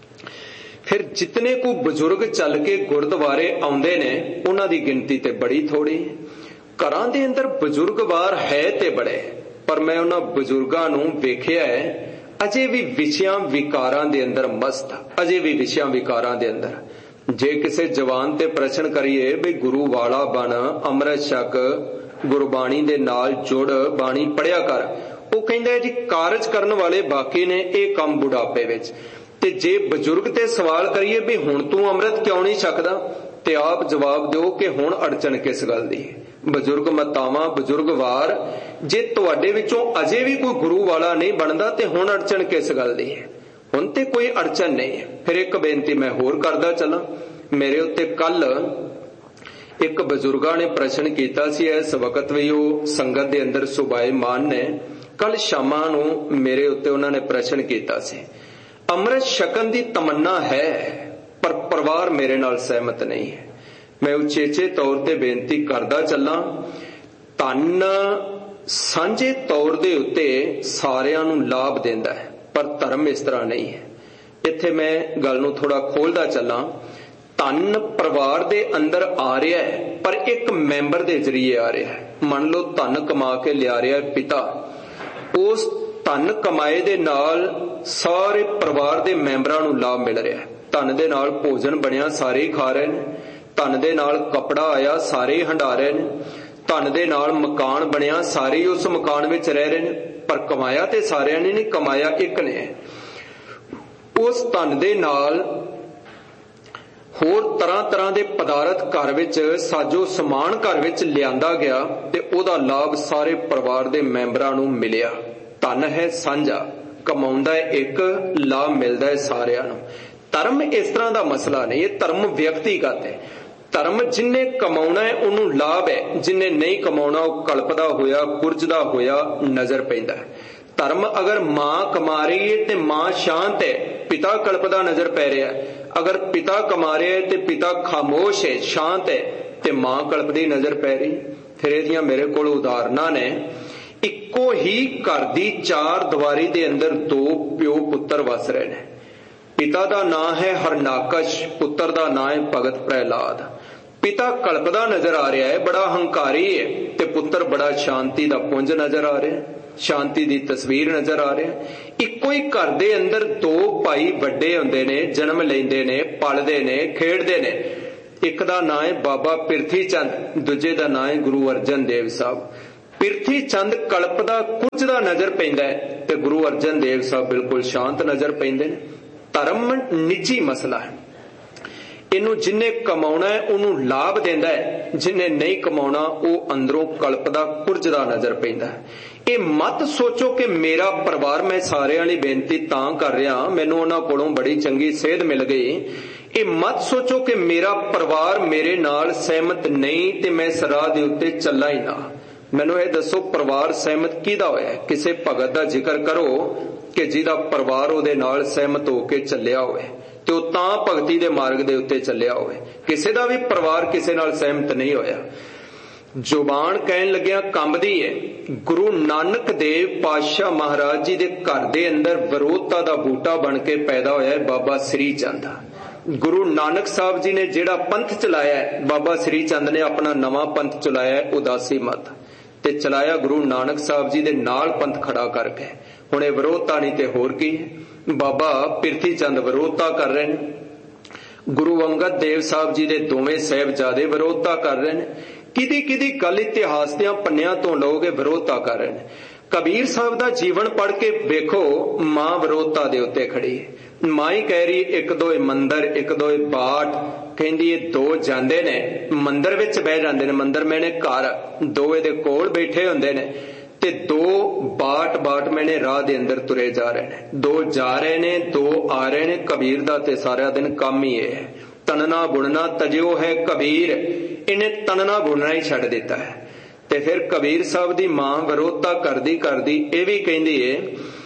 ਫਿਰ ਜਿਤਨੇ ਕੋ ਬਜ਼ੁਰਗ ਚੱਲ ਕੇ ਗੁਰਦੁਆਰੇ ਆਉਂਦੇ ਨੇ, ਉਹਨਾਂ ਦੀ ਗਿਣਤੀ ਤੇ ਬੜੀ ਥੋੜੀ। ਘਰਾਂ ਦੇ ਅੰਦਰ ਬਜ਼ੁਰਗਵਾਰ ਹੈ ਤੇ ਬੜੇ, ਪਰ ਮੈਂ ਉਹਨਾਂ ਬਜ਼ੁਰਗਾਂ ਨੂੰ ਵੇਖਿਆ ਹੈ ਅਜੇ ਵੀ ਵਿਸ਼ਿਆਂ ਵਿਕਾਰਾਂ ਦੇ ਅੰਦਰ ਮਸਤ, ਅਜੇ ਵੀ ਵਿਸ਼ਿਆਂ ਵਿਕਾਰਾਂ ਦੇ ਅੰਦਰ। ਜੇ ਕਿਸੇ ਜਵਾਨ ਤੇ ਪ੍ਰਸ਼ਨ ਕਰੀਏ ਵੀ ਗੁਰੂ ਵਾਲਾ ਬਣ, ਅੰਮ੍ਰਿਤ ਛਕ, ਗੁਰਬਾਣੀ ਦੇ ਨਾਲ ਜੁੜ, ਬਾਣੀ ਪੜਿਆ ਕਰ, ਉਹ ਕਹਿੰਦਾ ਜੀ ਕਾਰਜ ਕਰਨ ਵਾਲੇ ਬਾਕੀ ਨੇ, ਇਹ ਕੰਮ ਬੁਢਾਪੇ ਵਿੱਚ। ਤੇ ਜੇ ਬਜ਼ੁਰਗ ਤੇ ਸਵਾਲ ਕਰੀਏ ਵੀ ਹੁਣ ਤੂੰ ਅੰਮ੍ਰਿਤ ਕਿਉਂ ਨਹੀਂ ਛਕਦਾ, ਤੇ ਆਪ ਜਵਾਬ ਦਿਓ ਕਿ ਹੁਣ ਅੜਚਨ ਕਿਸ ਗੱਲ ਦੀ ਹੈ। ਬਜ਼ੁਰਗ ਮਾਤਾਵਾਂ, ਬਜ਼ੁਰਗ ਵਾਰ, ਜੇ ਤੁਹਾਡੇ ਵਿੱਚੋਂ ਅਜੇ ਵੀ ਕੋਈ ਗੁਰੂ ਵਾਲਾ ਨਹੀਂ ਬਣਦਾ ਤੇ ਹੁਣ ਅੜਚਨ ਕਿਸ ਗੱਲ ਦੀ ਹੈ? ਹੁਣ ਤੇ ਕੋਈ ਅੜਚਨ ਨਹੀਂ ਹੈ। ਫਿਰ ਇੱਕ ਬੇਨਤੀ ਮੈਂ ਹੋਰ ਕਰਦਾ ਚੱਲਾਂ। ਮੇਰੇ ਉੱਤੇ ਕੱਲ ਇੱਕ ਬਜ਼ੁਰਗਾਂ ਨੇ ਪ੍ਰਸ਼ਨ ਕੀਤਾ ਸੀ, ਇਸ ਵਕਤ ਵੀ ਉਹ ਸੰਗਤ ਦੇ ਅੰਦਰ ਸੁਭਾਏਮਾਨ ਨੇ। ਕੱਲ ਸ਼ਾਮਾਂ ਨੂੰ ਮੇਰੇ ਉੱਤੇ ਉਹਨਾਂ ਨੇ ਪ੍ਰਸ਼ਨ ਕੀਤਾ ਸੀ, ਅੰਮ੍ਰਿਤ ਛਕਣ ਦੀ ਤਮੰਨਾ ਹੈ ਪਰ ਪਰਿਵਾਰ ਮੇਰੇ ਨਾਲ ਸਹਿਮਤ ਨਹੀਂ ਹੈ। ਮੈਂ ਉਚੇਚੇ ਤੌਰ ਤੇ ਬੇਨਤੀ ਕਰਦਾ ਚੱਲਾਂ, ਧਨ ਸਾਂਝੇ ਤੌਰ ਦੇ ਉੱਤੇ ਸਾਰਿਆਂ ਨੂੰ ਲਾਭ ਦਿੰਦਾ ਹੈ, ਪਰ ਧਰਮ ਇਸ ਤਰ੍ਹਾਂ ਨਹੀਂ ਹੈ। ਇੱਥੇ ਮੈਂ ਗੱਲ ਨੂੰ ਥੋੜਾ ਖੋਲਦਾ ਚੱਲਾਂ। ਧਨ ਪਰਿਵਾਰ ਦੇ ਅੰਦਰ ਆ ਰਿਹਾ ਹੈ, ਪਰ ਇੱਕ ਮੈਂਬਰ ਦੇ ਜ਼ਰੀਏ ਆ ਰਿਹਾ ਹੈ। ਮੰਨ ਲਓ ਧਨ ਕਮਾ ਕੇ ਲਿਆ ਰਿਹਾ ਹੈ ਪਿਤਾ, ਉਸ ਧਨ ਕਮਾਏ ਦੇ ਨਾਲ ਸਾਰੇ ਪਰਿਵਾਰ ਦੇ ਮੈਂਬਰਾਂ ਨੂੰ ਲਾਭ ਮਿਲ ਰਿਹਾ ਹੈ। ਧਨ ਦੇ ਨਾਲ ਭੋਜਨ ਬਣਿਆ, ਸਾਰੇ ਹੀ ਖਾ ਰਹੇ ਨੇ। ਧਨ ਦੇ ਨਾਲ ਕੱਪੜਾ ਆਇਆ, ਸਾਰੇ ਹੀ ਹੰਢਾ ਰਹੇ ਨੇ। ਧਨ ਦੇ ਨਾਲ ਮਕਾਨ ਬਣਿਆ, ਸਾਰੇ ਹੀ ਉਸ ਮਕਾਨ ਵਿੱਚ ਰਹਿ ਰਹੇ ਨੇ। ਪਰ ਕਮਾਇਆ ਤੇ ਸਾਰਿਆਂ ਨੇ ਨਹੀਂ, ਕਮਾਇਆ ਇੱਕ ਨੇ। ਉਸ ਧਨ ਦੇ ਨਾਲ ਹੋਰ ਤਰ੍ਹਾਂ ਤਰ੍ਹਾਂ ਦੇ ਪਦਾਰਥ ਘਰ ਵਿੱਚ, ਸਾਜੋ ਸਮਾਨ ਘਰ ਵਿੱਚ ਲਿਆਂਦਾ ਗਿਆ ਤੇ ਉਹਦਾ ਲਾਭ ਸਾਰੇ ਪਰਿਵਾਰ ਦੇ ਮੈਂਬਰਾਂ ਨੂੰ ਮਿਲਿਆ। ਧਨ ਹੈ ਸਾਂਝਾ, ਕਮਾਉਂਦਾ ਹੈ ਇੱਕ, ਲਾਭ ਮਿਲਦਾ ਹੈ ਸਾਰਿਆਂ ਨੂੰ। ਧਰਮ ਇਸ ਤਰ੍ਹਾਂ ਦਾ ਮਸਲਾ ਨਹੀਂ, ਇਹ ਧਰਮ ਵਿਅਕਤੀਗਤ ਹੈ। ਧਰਮ ਜਿੰਨੇ ਕਮਾਉਣਾ ਹੈ ਉਹਨੂੰ ਲਾਭ ਹੈ, ਜਿੰਨੇ ਨਹੀਂ ਕਮਾਉਣਾ ਉਹ ਕਲਪਦਾ ਹੋਇਆ, ਕੁਰਜਦਾ ਹੋਇਆ ਨਜ਼ਰ ਪੈਂਦਾ ਹੈ। ਧਰਮ ਅਗਰ ਮਾਂ ਕਮਾ ਰਹੀ ਹੈ ਤੇ ਮਾਂ ਸ਼ਾਂਤ ਹੈ, ਪਿਤਾ ਕਲਪਦਾ ਨਜ਼ਰ ਪੈ ਰਿਹਾ ਹੈ। ਅਗਰ ਪਿਤਾ ਕਮਾ ਰਿਹਾ ਹੈ ਤੇ ਪਿਤਾ ਖਾਮੋਸ਼ ਹੈ, ਸ਼ਾਂਤ ਹੈ, ਤੇ ਮਾਂ ਕਲਪਦੀ ਨਜ਼ਰ ਪੈ ਰਹੀ। ਫਿਰ ਇਹਦੀਆਂ ਮੇਰੇ ਕੋਲ ਉਦਾਹਰਨਾਂ ਨੇ। ਇੱਕੋ ਹੀ ਘਰ ਦੀ ਚਾਰ ਦੀਵਾਰੀ ਦੇ ਅੰਦਰ ਦੋ ਪਿਓ ਪੁੱਤਰ ਵਸ ਰਹੇ ਨੇ। ਪਿਤਾ ਦਾ ਨਾਂ ਹੈ ਹਰਨਾਕਸ਼, ਪੁੱਤਰ ਦਾ ਨਾਂ ਹੈ ਭਗਤ ਪ੍ਰਹਿਲਾਦ। ਪਿਤਾ ਕਲਪਦਾ ਨਜ਼ਰ ਆ ਰਿਹਾ ਹੈ, ਬੜਾ ਹੰਕਾਰੀ ਹੈ, ਤੇ ਪੁੱਤਰ ਬੜਾ ਸ਼ਾਂਤੀ ਦਾ ਪੁੰਜ ਨਜ਼ਰ ਆ ਰਿਹਾ, ਸ਼ਾਂਤੀ ਦੀ ਤਸਵੀਰ ਨਜ਼ਰ ਆ ਰਿਹਾ। ਇੱਕੋ ਹੀ ਘਰ ਦੇ ਅੰਦਰ ਦੋ ਭਾਈ ਵੱਡੇ ਹੁੰਦੇ ਨੇ, ਜਨਮ ਲੈਂਦੇ ਨੇ, ਪਲਦੇ ਨੇ, ਖੇਡਦੇ ਨੇ। ਇੱਕ ਦਾ ਨਾਂ ਹੈ ਬਾਬਾ ਪਿਰਥੀ ਚੰਦ, ਦੂਜੇ ਦਾ ਨਾਂ ਹੈ ਗੁਰੂ ਅਰਜਨ ਦੇਵ ਸਾਹਿਬ। ਪਿਰਥੀ ਚੰਦ ਕਲਪਦਾ ਕੁਰਜਦਾ ਨਜ਼ਰ ਪੈਂਦਾ ਹੈ ਤੇ ਗੁਰੂ ਅਰਜਨ ਦੇਵ ਸਾਹਿਬ ਬਿਲਕੁਲ ਸ਼ਾਂਤ ਨਜ਼ਰ ਪੈਂਦੇ ਨੇ। ਧਰਮ ਨਿੱਜੀ ਮਸਲਾ ਹੈ, ਇਹਨੂੰ ਜਿੰਨੇ ਕਮਾਉਣਾ ਹੈ ਉਹਨੂੰ ਲਾਭ ਦਿੰਦਾ ਹੈ, ਜਿੰਨੇ ਨਹੀਂ ਕਮਾਉਣਾ ਉਹ ਅੰਦਰੋਂ ਕਲਪਦਾ ਕੁਰਜਦਾ ਨਜ਼ਰ ਪੈਂਦਾ ਹੈ। ਇਹ ਮਤ ਸੋਚੋ ਕਿ ਮੇਰਾ ਪਰਿਵਾਰ, ਮੈਂ ਸਾਰਿਆਂ ਲਈ ਬੇਨਤੀ ਤਾਂ ਕਰ ਰਿਹਾ, ਮੈਨੂੰ ਉਹਨਾਂ ਕੋਲੋਂ ਬੜੀ ਚੰਗੀ ਸੇਧ ਮਿਲ ਗਈ। ਇਹ ਮਤ ਸੋਚੋ ਕਿ ਮੇਰਾ ਪਰਿਵਾਰ ਮੇਰੇ ਨਾਲ ਸਹਿਮਤ ਨਹੀਂ ਤੇ ਮੈਂ ਇਸ ਰਾਹ ਦੇ ਉੱਤੇ ਚੱਲਾਂ ਹੀ ਨਾ। ਮੈਨੂੰ ਇਹ ਦੱਸੋ, ਪਰਿਵਾਰ ਸਹਿਮਤ ਕਿਹਦਾ ਹੋਇਆ? ਕਿਸੇ ਭਗਤ ਦਾ ਜ਼ਿਕਰ ਕਰੋ ਕਿ ਜਿਹਦਾ ਪਰਿਵਾਰ ਉਹਦੇ ਨਾਲ ਸਹਿਮਤ ਹੋ ਕੇ ਚੱਲਿਆ ਹੋਵੇ ਤੇ ਉਹ ਤਾਂ ਭਗਤੀ ਦੇ ਮਾਰਗ ਦੇ ਉੱਤੇ ਚੱਲਿਆ ਹੋਵੇ। ਕਿਸੇ ਦਾ ਵੀ ਪਰਿਵਾਰ ਕਿਸੇ ਨਾਲ ਸਹਿਮਤ ਨਹੀਂ ਹੋਇਆ। ਜ਼ੁਬਾਨ ਕਹਿਣ ਲੱਗਿਆ ਕੰਬਦੀ ਹੈ। ਗੁਰੂ ਨਾਨਕ ਦੇਵ ਪਾਤਸ਼ਾਹ ਮਹਾਰਾਜ ਜੀ ਦੇ ਘਰ ਦੇ ਅੰਦਰ ਵਿਰੋਧਤਾ ਦਾ ਬੂਟਾ ਬਣ ਕੇ ਪੈਦਾ ਹੋਇਆ ਹੈ ਬਾਬਾ ਸ੍ਰੀ ਚੰਦ। ਗੁਰੂ ਨਾਨਕ ਸਾਹਿਬ ਜੀ ਨੇ ਜਿਹੜਾ ਪੰਥ ਚਲਾਇਆ ਹੈ, ਬਾਬਾ ਸ੍ਰੀ ਚੰਦ ਨੇ ਆਪਣਾ ਨਵਾਂ ਪੰਥ ਚਲਾਇਆ ਹੈ, ਉਦਾਸੀ ਮਤ, ਤੇ ਚਲਾਇਆ ਗੁਰੂ ਨਾਨਕ ਸਾਹਿਬ ਜੀ ਦੇ ਨਾਲ ਪੰਥ ਖੜਾ ਕਰਕੇ। ਹੁਣ ਇਹ ਵਿਰੋਧਤਾ ਨਹੀਂ ਤੇ ਹੋਰ ਕੀ ਹੈ। ਬਾਬਾ ਪਿਰਥੀ ਚੰਦ ਵਿਰੋਧਤਾ ਕਰ ਰਹੇ ਨੇ, ਗੁਰੂ ਅੰਗਦ ਦੇਵ ਸਾਹਿਬ ਜੀ ਦੇ ਦੋਵੇਂ ਸਾਹਿਬਜ਼ਾਦੇ ਵਿਰੋਧਤਾ ਕਰ ਰਹੇ ਨੇ। ਕਿਹਦੀ ਕਿਹਦੀ ਗੱਲ ਇਤਿਹਾਸ ਦੀਆਂ ਪੰਨਿਆਂ ਤੋਂ ਲਓਗੇ ਵਿਰੋਧਤਾ ਕਰ ਰਹੇ ਨੇ। ਕਬੀਰ ਸਾਹਿਬ ਦਾ ਜੀਵਨ ਪੜ੍ਹ ਕੇ ਵੇਖੋ, ਮਾਂ ਵਿਰੋਧਤਾ ਦੇ ਉੱਤੇ ਖੜੀ ਹੈ। ਮਾਂ ਹੀ ਕਹਿ ਰਹੀ ਇੱਕ ਦੋਏ ਮੰਦਰ, ਇੱਕ ਦੋਏ ਬਾਟ, ਕਹਿੰਦੀ ਇਹ ਦੋ ਜਾਂਦੇ ਨੇ ਮੰਦਰ ਵਿੱਚ ਬਹਿ ਜਾਂਦੇ ਨੇ, ਮੰਦਰ ਮੈਨੇ ਘਰ, ਦੋ ਇਹਦੇ ਕੋਲ ਬੈਠੇ ਹੁੰਦੇ ਨੇ ਤੇ ਦੋ ਬਾਟ ਬਾਟ ਮੈਨੇ ਰਾਹ ਦੇ ਅੰਦਰ ਤੁਰੇ ਜਾ ਰਹੇ ਨੇ। ਦੋ ਜਾ ਰਹੇ ਨੇ, ਦੋ ਆ ਰਹੇ ਨੇ। ਕਬੀਰ ਦਾ ਤੇ ਸਾਰਾ ਦਿਨ ਕੰਮ ਹੀ ਇਹ ਹੈ, ਤਨਨਾ ਬੁਣਨਾ ਤਜਿਓ ਹੈ ਕਬੀਰ। ਇਹਨੇ ਤਨਨਾ ਬੁਣਨਾ ਹੀ ਛੱਡ ਦਿੱਤਾ ਹੈ। ਤੇ ਫਿਰ ਕਬੀਰ ਸਾਹਿਬ ਦੀ ਮਾਂ ਵਿਰੋਧਤਾ ਕਰਦੀ ਕਰਦੀ ਇਹ ਵੀ ਕਹਿੰਦੀ ਏ,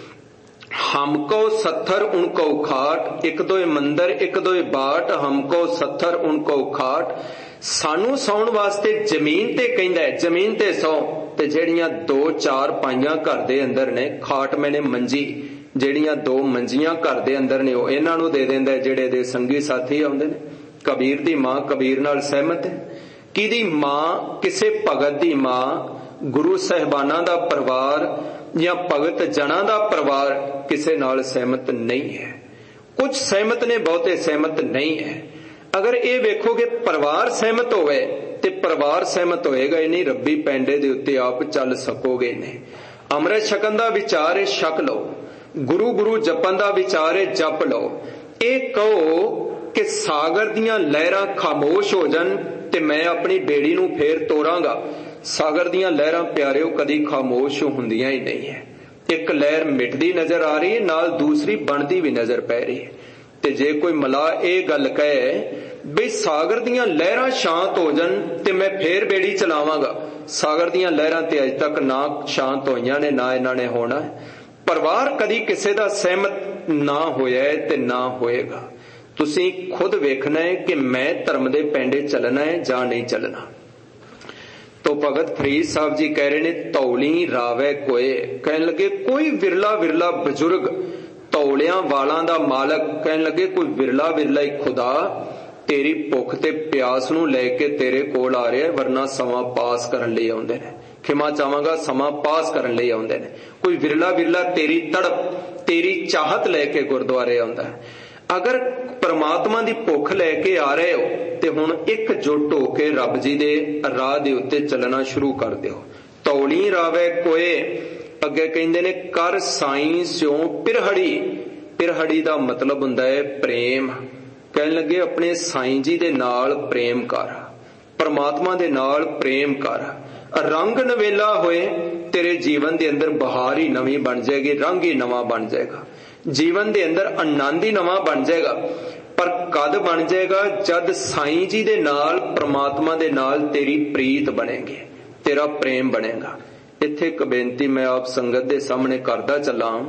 ਹਮਕੋ ਸੱਥਰ ਉਨਕੋ ਖਾਟ, ਇੱਕ ਦੋਏ ਮੰਦਰ ਇੱਕ ਦੋਏ ਬਾਟ, ਹਮਕੋ ਸੱਥਰ ਉਨਕੋ ਖਾਟ। ਸਾਨੂੰ ਸੌਣ ਵਾਸਤੇ ਜ਼ਮੀਨ ਤੇ ਕਹਿੰਦਾ ਹੈ, ਜ਼ਮੀਨ ਤੇ ਸੌ, ਤੇ ਜਿਹੜੀਆਂ ਦੋ ਚਾਰ ਪਾਈਆਂ ਘਰ ਦੇ ਅੰਦਰ ਨੇ, ਖਾਟ ਮੈਨੇ ਮੰਜੀ, ਜਿਹੜੀਆਂ ਦੋ ਮੰਜੀਆਂ ਘਰ ਦੇ ਅੰਦਰ ਨੇ ਉਹ ਇਹਨਾਂ ਨੂੰ ਦੇ ਦਿੰਦਾ, ਜਿਹੜੇ ਦੇ ਸੰਗੀ ਸਾਥੀ ਆਉਂਦੇ ਨੇ। ਕਬੀਰ ਦੀ ਮਾਂ ਕਬੀਰ ਨਾਲ ਸਹਿਮਤ ਹੈ। ਕਿਹਦੀ ਮਾਂ? ਕਿਸੇ ਭਗਤ ਦੀ ਮਾਂ। ਗੁਰੂ ਸਾਹਿਬਾਨਾਂ ਦਾ ਪਰਿਵਾਰ ਜਾਂ ਭਗਤ ਜਨਾਂ ਦਾ ਪਰਿਵਾਰ ਕਿਸੇ ਨਾਲ ਸਹਿਮਤ ਨਹੀਂ ਹੈ। ਕੁਝ ਸਹਿਮਤ ਨੇ, ਬਹੁਤੇ ਸਹਿਮਤ ਨਹੀਂ ਹੈ। ਅਗਰ ਇਹ ਵੇਖੋਗੇ ਪਰਿਵਾਰ ਸਹਿਮਤ ਹੋਵੇ ਤੇ ਪਰਿਵਾਰ ਸਹਿਮਤ ਹੋਏਗਾ ਹੀ ਨਹੀਂ, ਰੱਬੀ ਪੈਂਡੇ ਦੇ ਉੱਤੇ ਆਪ ਚੱਲ ਸਕੋਗੇ ਨਹੀਂ। ਅੰਮ੍ਰਿਤ ਛਕਣ ਦਾ ਵਿਚਾਰ ਹੈ ਛਕ ਲਓ, ਗੁਰੂ ਗੁਰੂ ਜਪਣ ਦਾ ਵਿਚਾਰ ਹੈ ਜਪ ਲਓ। ਇਹ ਕਹੋ ਕਿ ਸਾਗਰ ਦੀਆਂ ਲਹਿਰਾਂ ਖਾਮੋਸ਼ ਹੋ ਜਾਣ ਤੇ ਮੈਂ ਆਪਣੀ ਬੇੜੀ ਨੂੰ ਫੇਰ ਤੋਰਾਂਗਾ। ਸਾਗਰ ਦੀਆਂ ਲਹਿਰਾਂ ਪਿਆਰਿਓ ਕਦੀ ਖਾਮੋਸ਼ ਹੁੰਦੀਆਂ ਹੀ ਨਹੀਂ ਹੈ। ਇੱਕ ਲਹਿਰ ਮਿਟਦੀ ਨਜ਼ਰ ਆ ਰਹੀ ਹੈ, ਨਾਲ ਦੂਸਰੀ ਬਣਦੀ ਵੀ ਨਜ਼ਰ ਪੈ ਰਹੀ ਹੈ। ਤੇ ਜੇ ਕੋਈ ਮਲਾਹ ਇਹ ਗੱਲ ਕਹੇ ਬਈ ਸਾਗਰ ਦੀਆਂ ਲਹਿਰਾਂ ਸ਼ਾਂਤ ਹੋ ਜਾਣ ਤੇ ਮੈਂ ਫੇਰ ਬੇੜੀ ਚਲਾਵਾਂਗਾ, ਸਾਗਰ ਦੀਆਂ ਲਹਿਰਾਂ ਤੇ ਅਜ ਤੱਕ ਨਾ ਸ਼ਾਂਤ ਹੋਈਆਂ ਨੇ ਨਾ ਇਹਨਾਂ ਨੇ ਹੋਣਾ। ਪਰਿਵਾਰ ਕਦੀ ਕਿਸੇ ਦਾ ਸਹਿਮਤ ਨਾ ਹੋਇਆ ਤੇ ਨਾ ਹੋਏਗਾ। ਤੁਸੀਂ ਖੁਦ ਵੇਖਣਾ ਹੈ ਕਿ ਮੈਂ ਧਰਮ ਦੇ ਪੈਂਡੇ ਚੱਲਣਾ ਹੈ ਜਾਂ ਨਹੀਂ ਚੱਲਣਾ। ਤੋ ਭਗਤ ਫਰੀਦ ਸਾਹਿਬ ਜੀ ਕਹਿ ਰਹੇ ਨੇ ਧੌਲੀ ਰਾਵੇ ਕੋਏ, ਕਹਿਣ ਲੱਗੇ ਕੋਈ ਵਿਰਲਾ ਵਿਰਲਾ ਬਜ਼ੁਰਗ ਧੌਲਿਆਂ ਵਾਲਾਂ ਦਾ ਮਾਲਕ, ਕਹਿਣ ਲੱਗੇ ਕੋਈ ਵਿਰਲਾ ਵਿਰਲਾ ਹੀ ਖੁਦਾ ਤੇਰੀ ਭੁੱਖ ਤੇ ਪਿਆਸ ਨੂੰ ਲੈ ਕੇ ਤੇਰੇ ਕੋਲ ਆ ਰਿਹਾ, ਵਰਨਾ ਸਮਾਂ ਪਾਸ ਕਰਨ ਲਈ ਆਉਂਦੇ ਨੇ। ਖਿਮਾ ਚਾਹਾਂਗਾ, ਸਮਾਂ ਪਾਸ ਕਰਨ ਲਈ ਆਉਂਦੇ ਨੇ। ਕੋਈ ਵਿਰਲਾ ਵਿਰਲਾ ਤੇਰੀ ਤੜਪ ਤੇਰੀ ਚਾਹਤ ਲੈ ਕੇ ਗੁਰਦੁਆਰੇ ਆਉਂਦਾ ਹੈ। ਅਗਰ ਪਰਮਾਤਮਾ ਦੀ ਭੁੱਖ ਲੈ ਕੇ ਆ ਰਹੇ ਹੋ ਤੇ ਹੁਣ ਇਕਜੁੱਟ ਹੋ ਕੇ ਰੱਬ ਜੀ ਦੇ ਰਾਹ ਦੇ ਉੱਤੇ ਚੱਲਣਾ ਸ਼ੁਰੂ ਕਰ ਦਿਓ। ਧੌਲੀ ਰਾਵੇ ਕੋਏ, ਅੱਗੇ ਕਹਿੰਦੇ ਨੇ ਕਰ ਸਾਈਂ ਸਿਉ ਪਿਰਹੜੀ। ਪਿਰਹੜੀ ਦਾ ਮਤਲਬ ਹੁੰਦਾ ਹੈ ਪ੍ਰੇਮ। ਕਹਿਣ ਲੱਗੇ ਆਪਣੇ ਸਾਈਂ ਜੀ ਦੇ ਨਾਲ ਪ੍ਰੇਮ ਕਰ, ਪਰਮਾਤਮਾ ਦੇ ਨਾਲ ਪ੍ਰੇਮ ਕਰ। ਰੰਗ ਨਵੇਲਾ ਹੋਏ ਤੇਰੇ ਜੀਵਨ ਦੇ ਅੰਦਰ ਬਹਾਰ ਹੀ ਨਵੀਂ ਬਣ ਜਾਏਗੀ, ਰੰਗ ਹੀ ਨਵਾਂ ਬਣ ਜਾਏਗਾ, ਜੀਵਨ ਦੇ ਅੰਦਰ ਆਨੰਦ ਹੀ ਨਵਾਂ ਬਣ ਜਾਏਗਾ। ਪਰ ਕਦ ਬਣ ਜਾਏਗਾ? ਜਦ ਸਾਈਂ ਜੀ ਦੇ ਨਾਲ ਪਰਮਾਤਮਾ ਦੇ ਨਾਲ ਤੇਰੀ ਪ੍ਰੀਤ ਬਣੇਗੀ, ਤੇਰਾ ਪ੍ਰੇਮ ਬਣੇਗਾ। ਇੱਥੇ ਇੱਕ ਬੇਨਤੀ ਮੈਂ ਆਪ ਸੰਗਤ ਦੇ ਸਾਹਮਣੇ ਕਰਦਾ ਚੱਲਾਂ।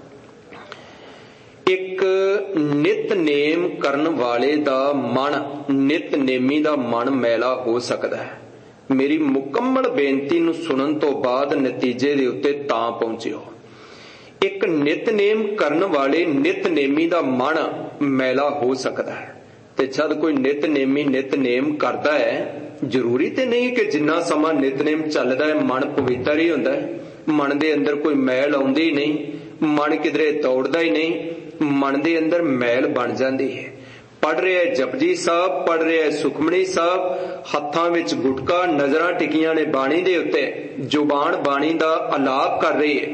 ਇੱਕ ਨਿਤਨੇਮ ਕਰਨ ਵਾਲੇ ਦਾ ਮਨ, ਨਿਤਨੇਮੀ ਦਾ ਮਨ ਮੈਲਾ ਹੋ ਸਕਦਾ ਹੈ। ਮੇਰੀ ਮੁਕੰਮਲ ਬੇਨਤੀ ਨੂੰ ਸੁਣਨ ਤੋਂ ਬਾਅਦ ਨਤੀਜੇ ਦੇ ਉੱਤੇ ਤਾਂ ਪਹੁੰਚਿਓ। ਇੱਕ ਨਿਤਨੇਮ ਕਰਨ ਵਾਲੇ ਨਿਤਨੇਮੀ ਦਾ ਮਨ ਮੈਲਾ ਹੋ ਸਕਦਾ ਹੈ। ਤੇ ਜਦ ਕੋਈ ਨਿਤਨੇਮੀ ਨਿਤਨੇਮ ਕਰਦਾ ਹੈ, ਜ਼ਰੂਰੀ ਤੇ ਨਹੀਂ ਕਿ ਜਿੰਨਾ ਸਮਾਂ ਨਿਤਨੇਮ ਚੱਲਦਾ ਹੈ ਮਨ ਪਵਿੱਤਰ ਹੀ ਹੁੰਦਾ ਹੈ। ਮਨ ਦੇ ਅੰਦਰ ਕੋਈ ਮੈਲ ਆਉਂਦੀ ਹੀ ਨਹੀਂ, ਮਨ ਕਿਧਰੇ ਦੌੜਦਾ ਹੀ ਨਹੀਂ, ਮਨ ਦੇ ਅੰਦਰ ਮੈਲ ਬਣ ਜਾਂਦੀ ਹੈ। ਪੜ੍ਹ ਰਿਹਾ ਜਪਜੀ ਸਾਹਿਬ, ਪੜ੍ਹ ਰਿਹਾ ਸੁਖਮਨੀ ਸਾਹਿਬ, ਹੱਥਾਂ ਵਿੱਚ ਗੁਟਕਾ, ਨਜ਼ਰਾਂ ਟਿਕੀਆਂ ਨੇ ਬਾਣੀ ਦੇ ਉੱਤੇ, ਜ਼ੁਬਾਨ ਬਾਣੀ ਦਾ ਅਲਾਪ ਕਰ ਰਹੀ ਹੈ।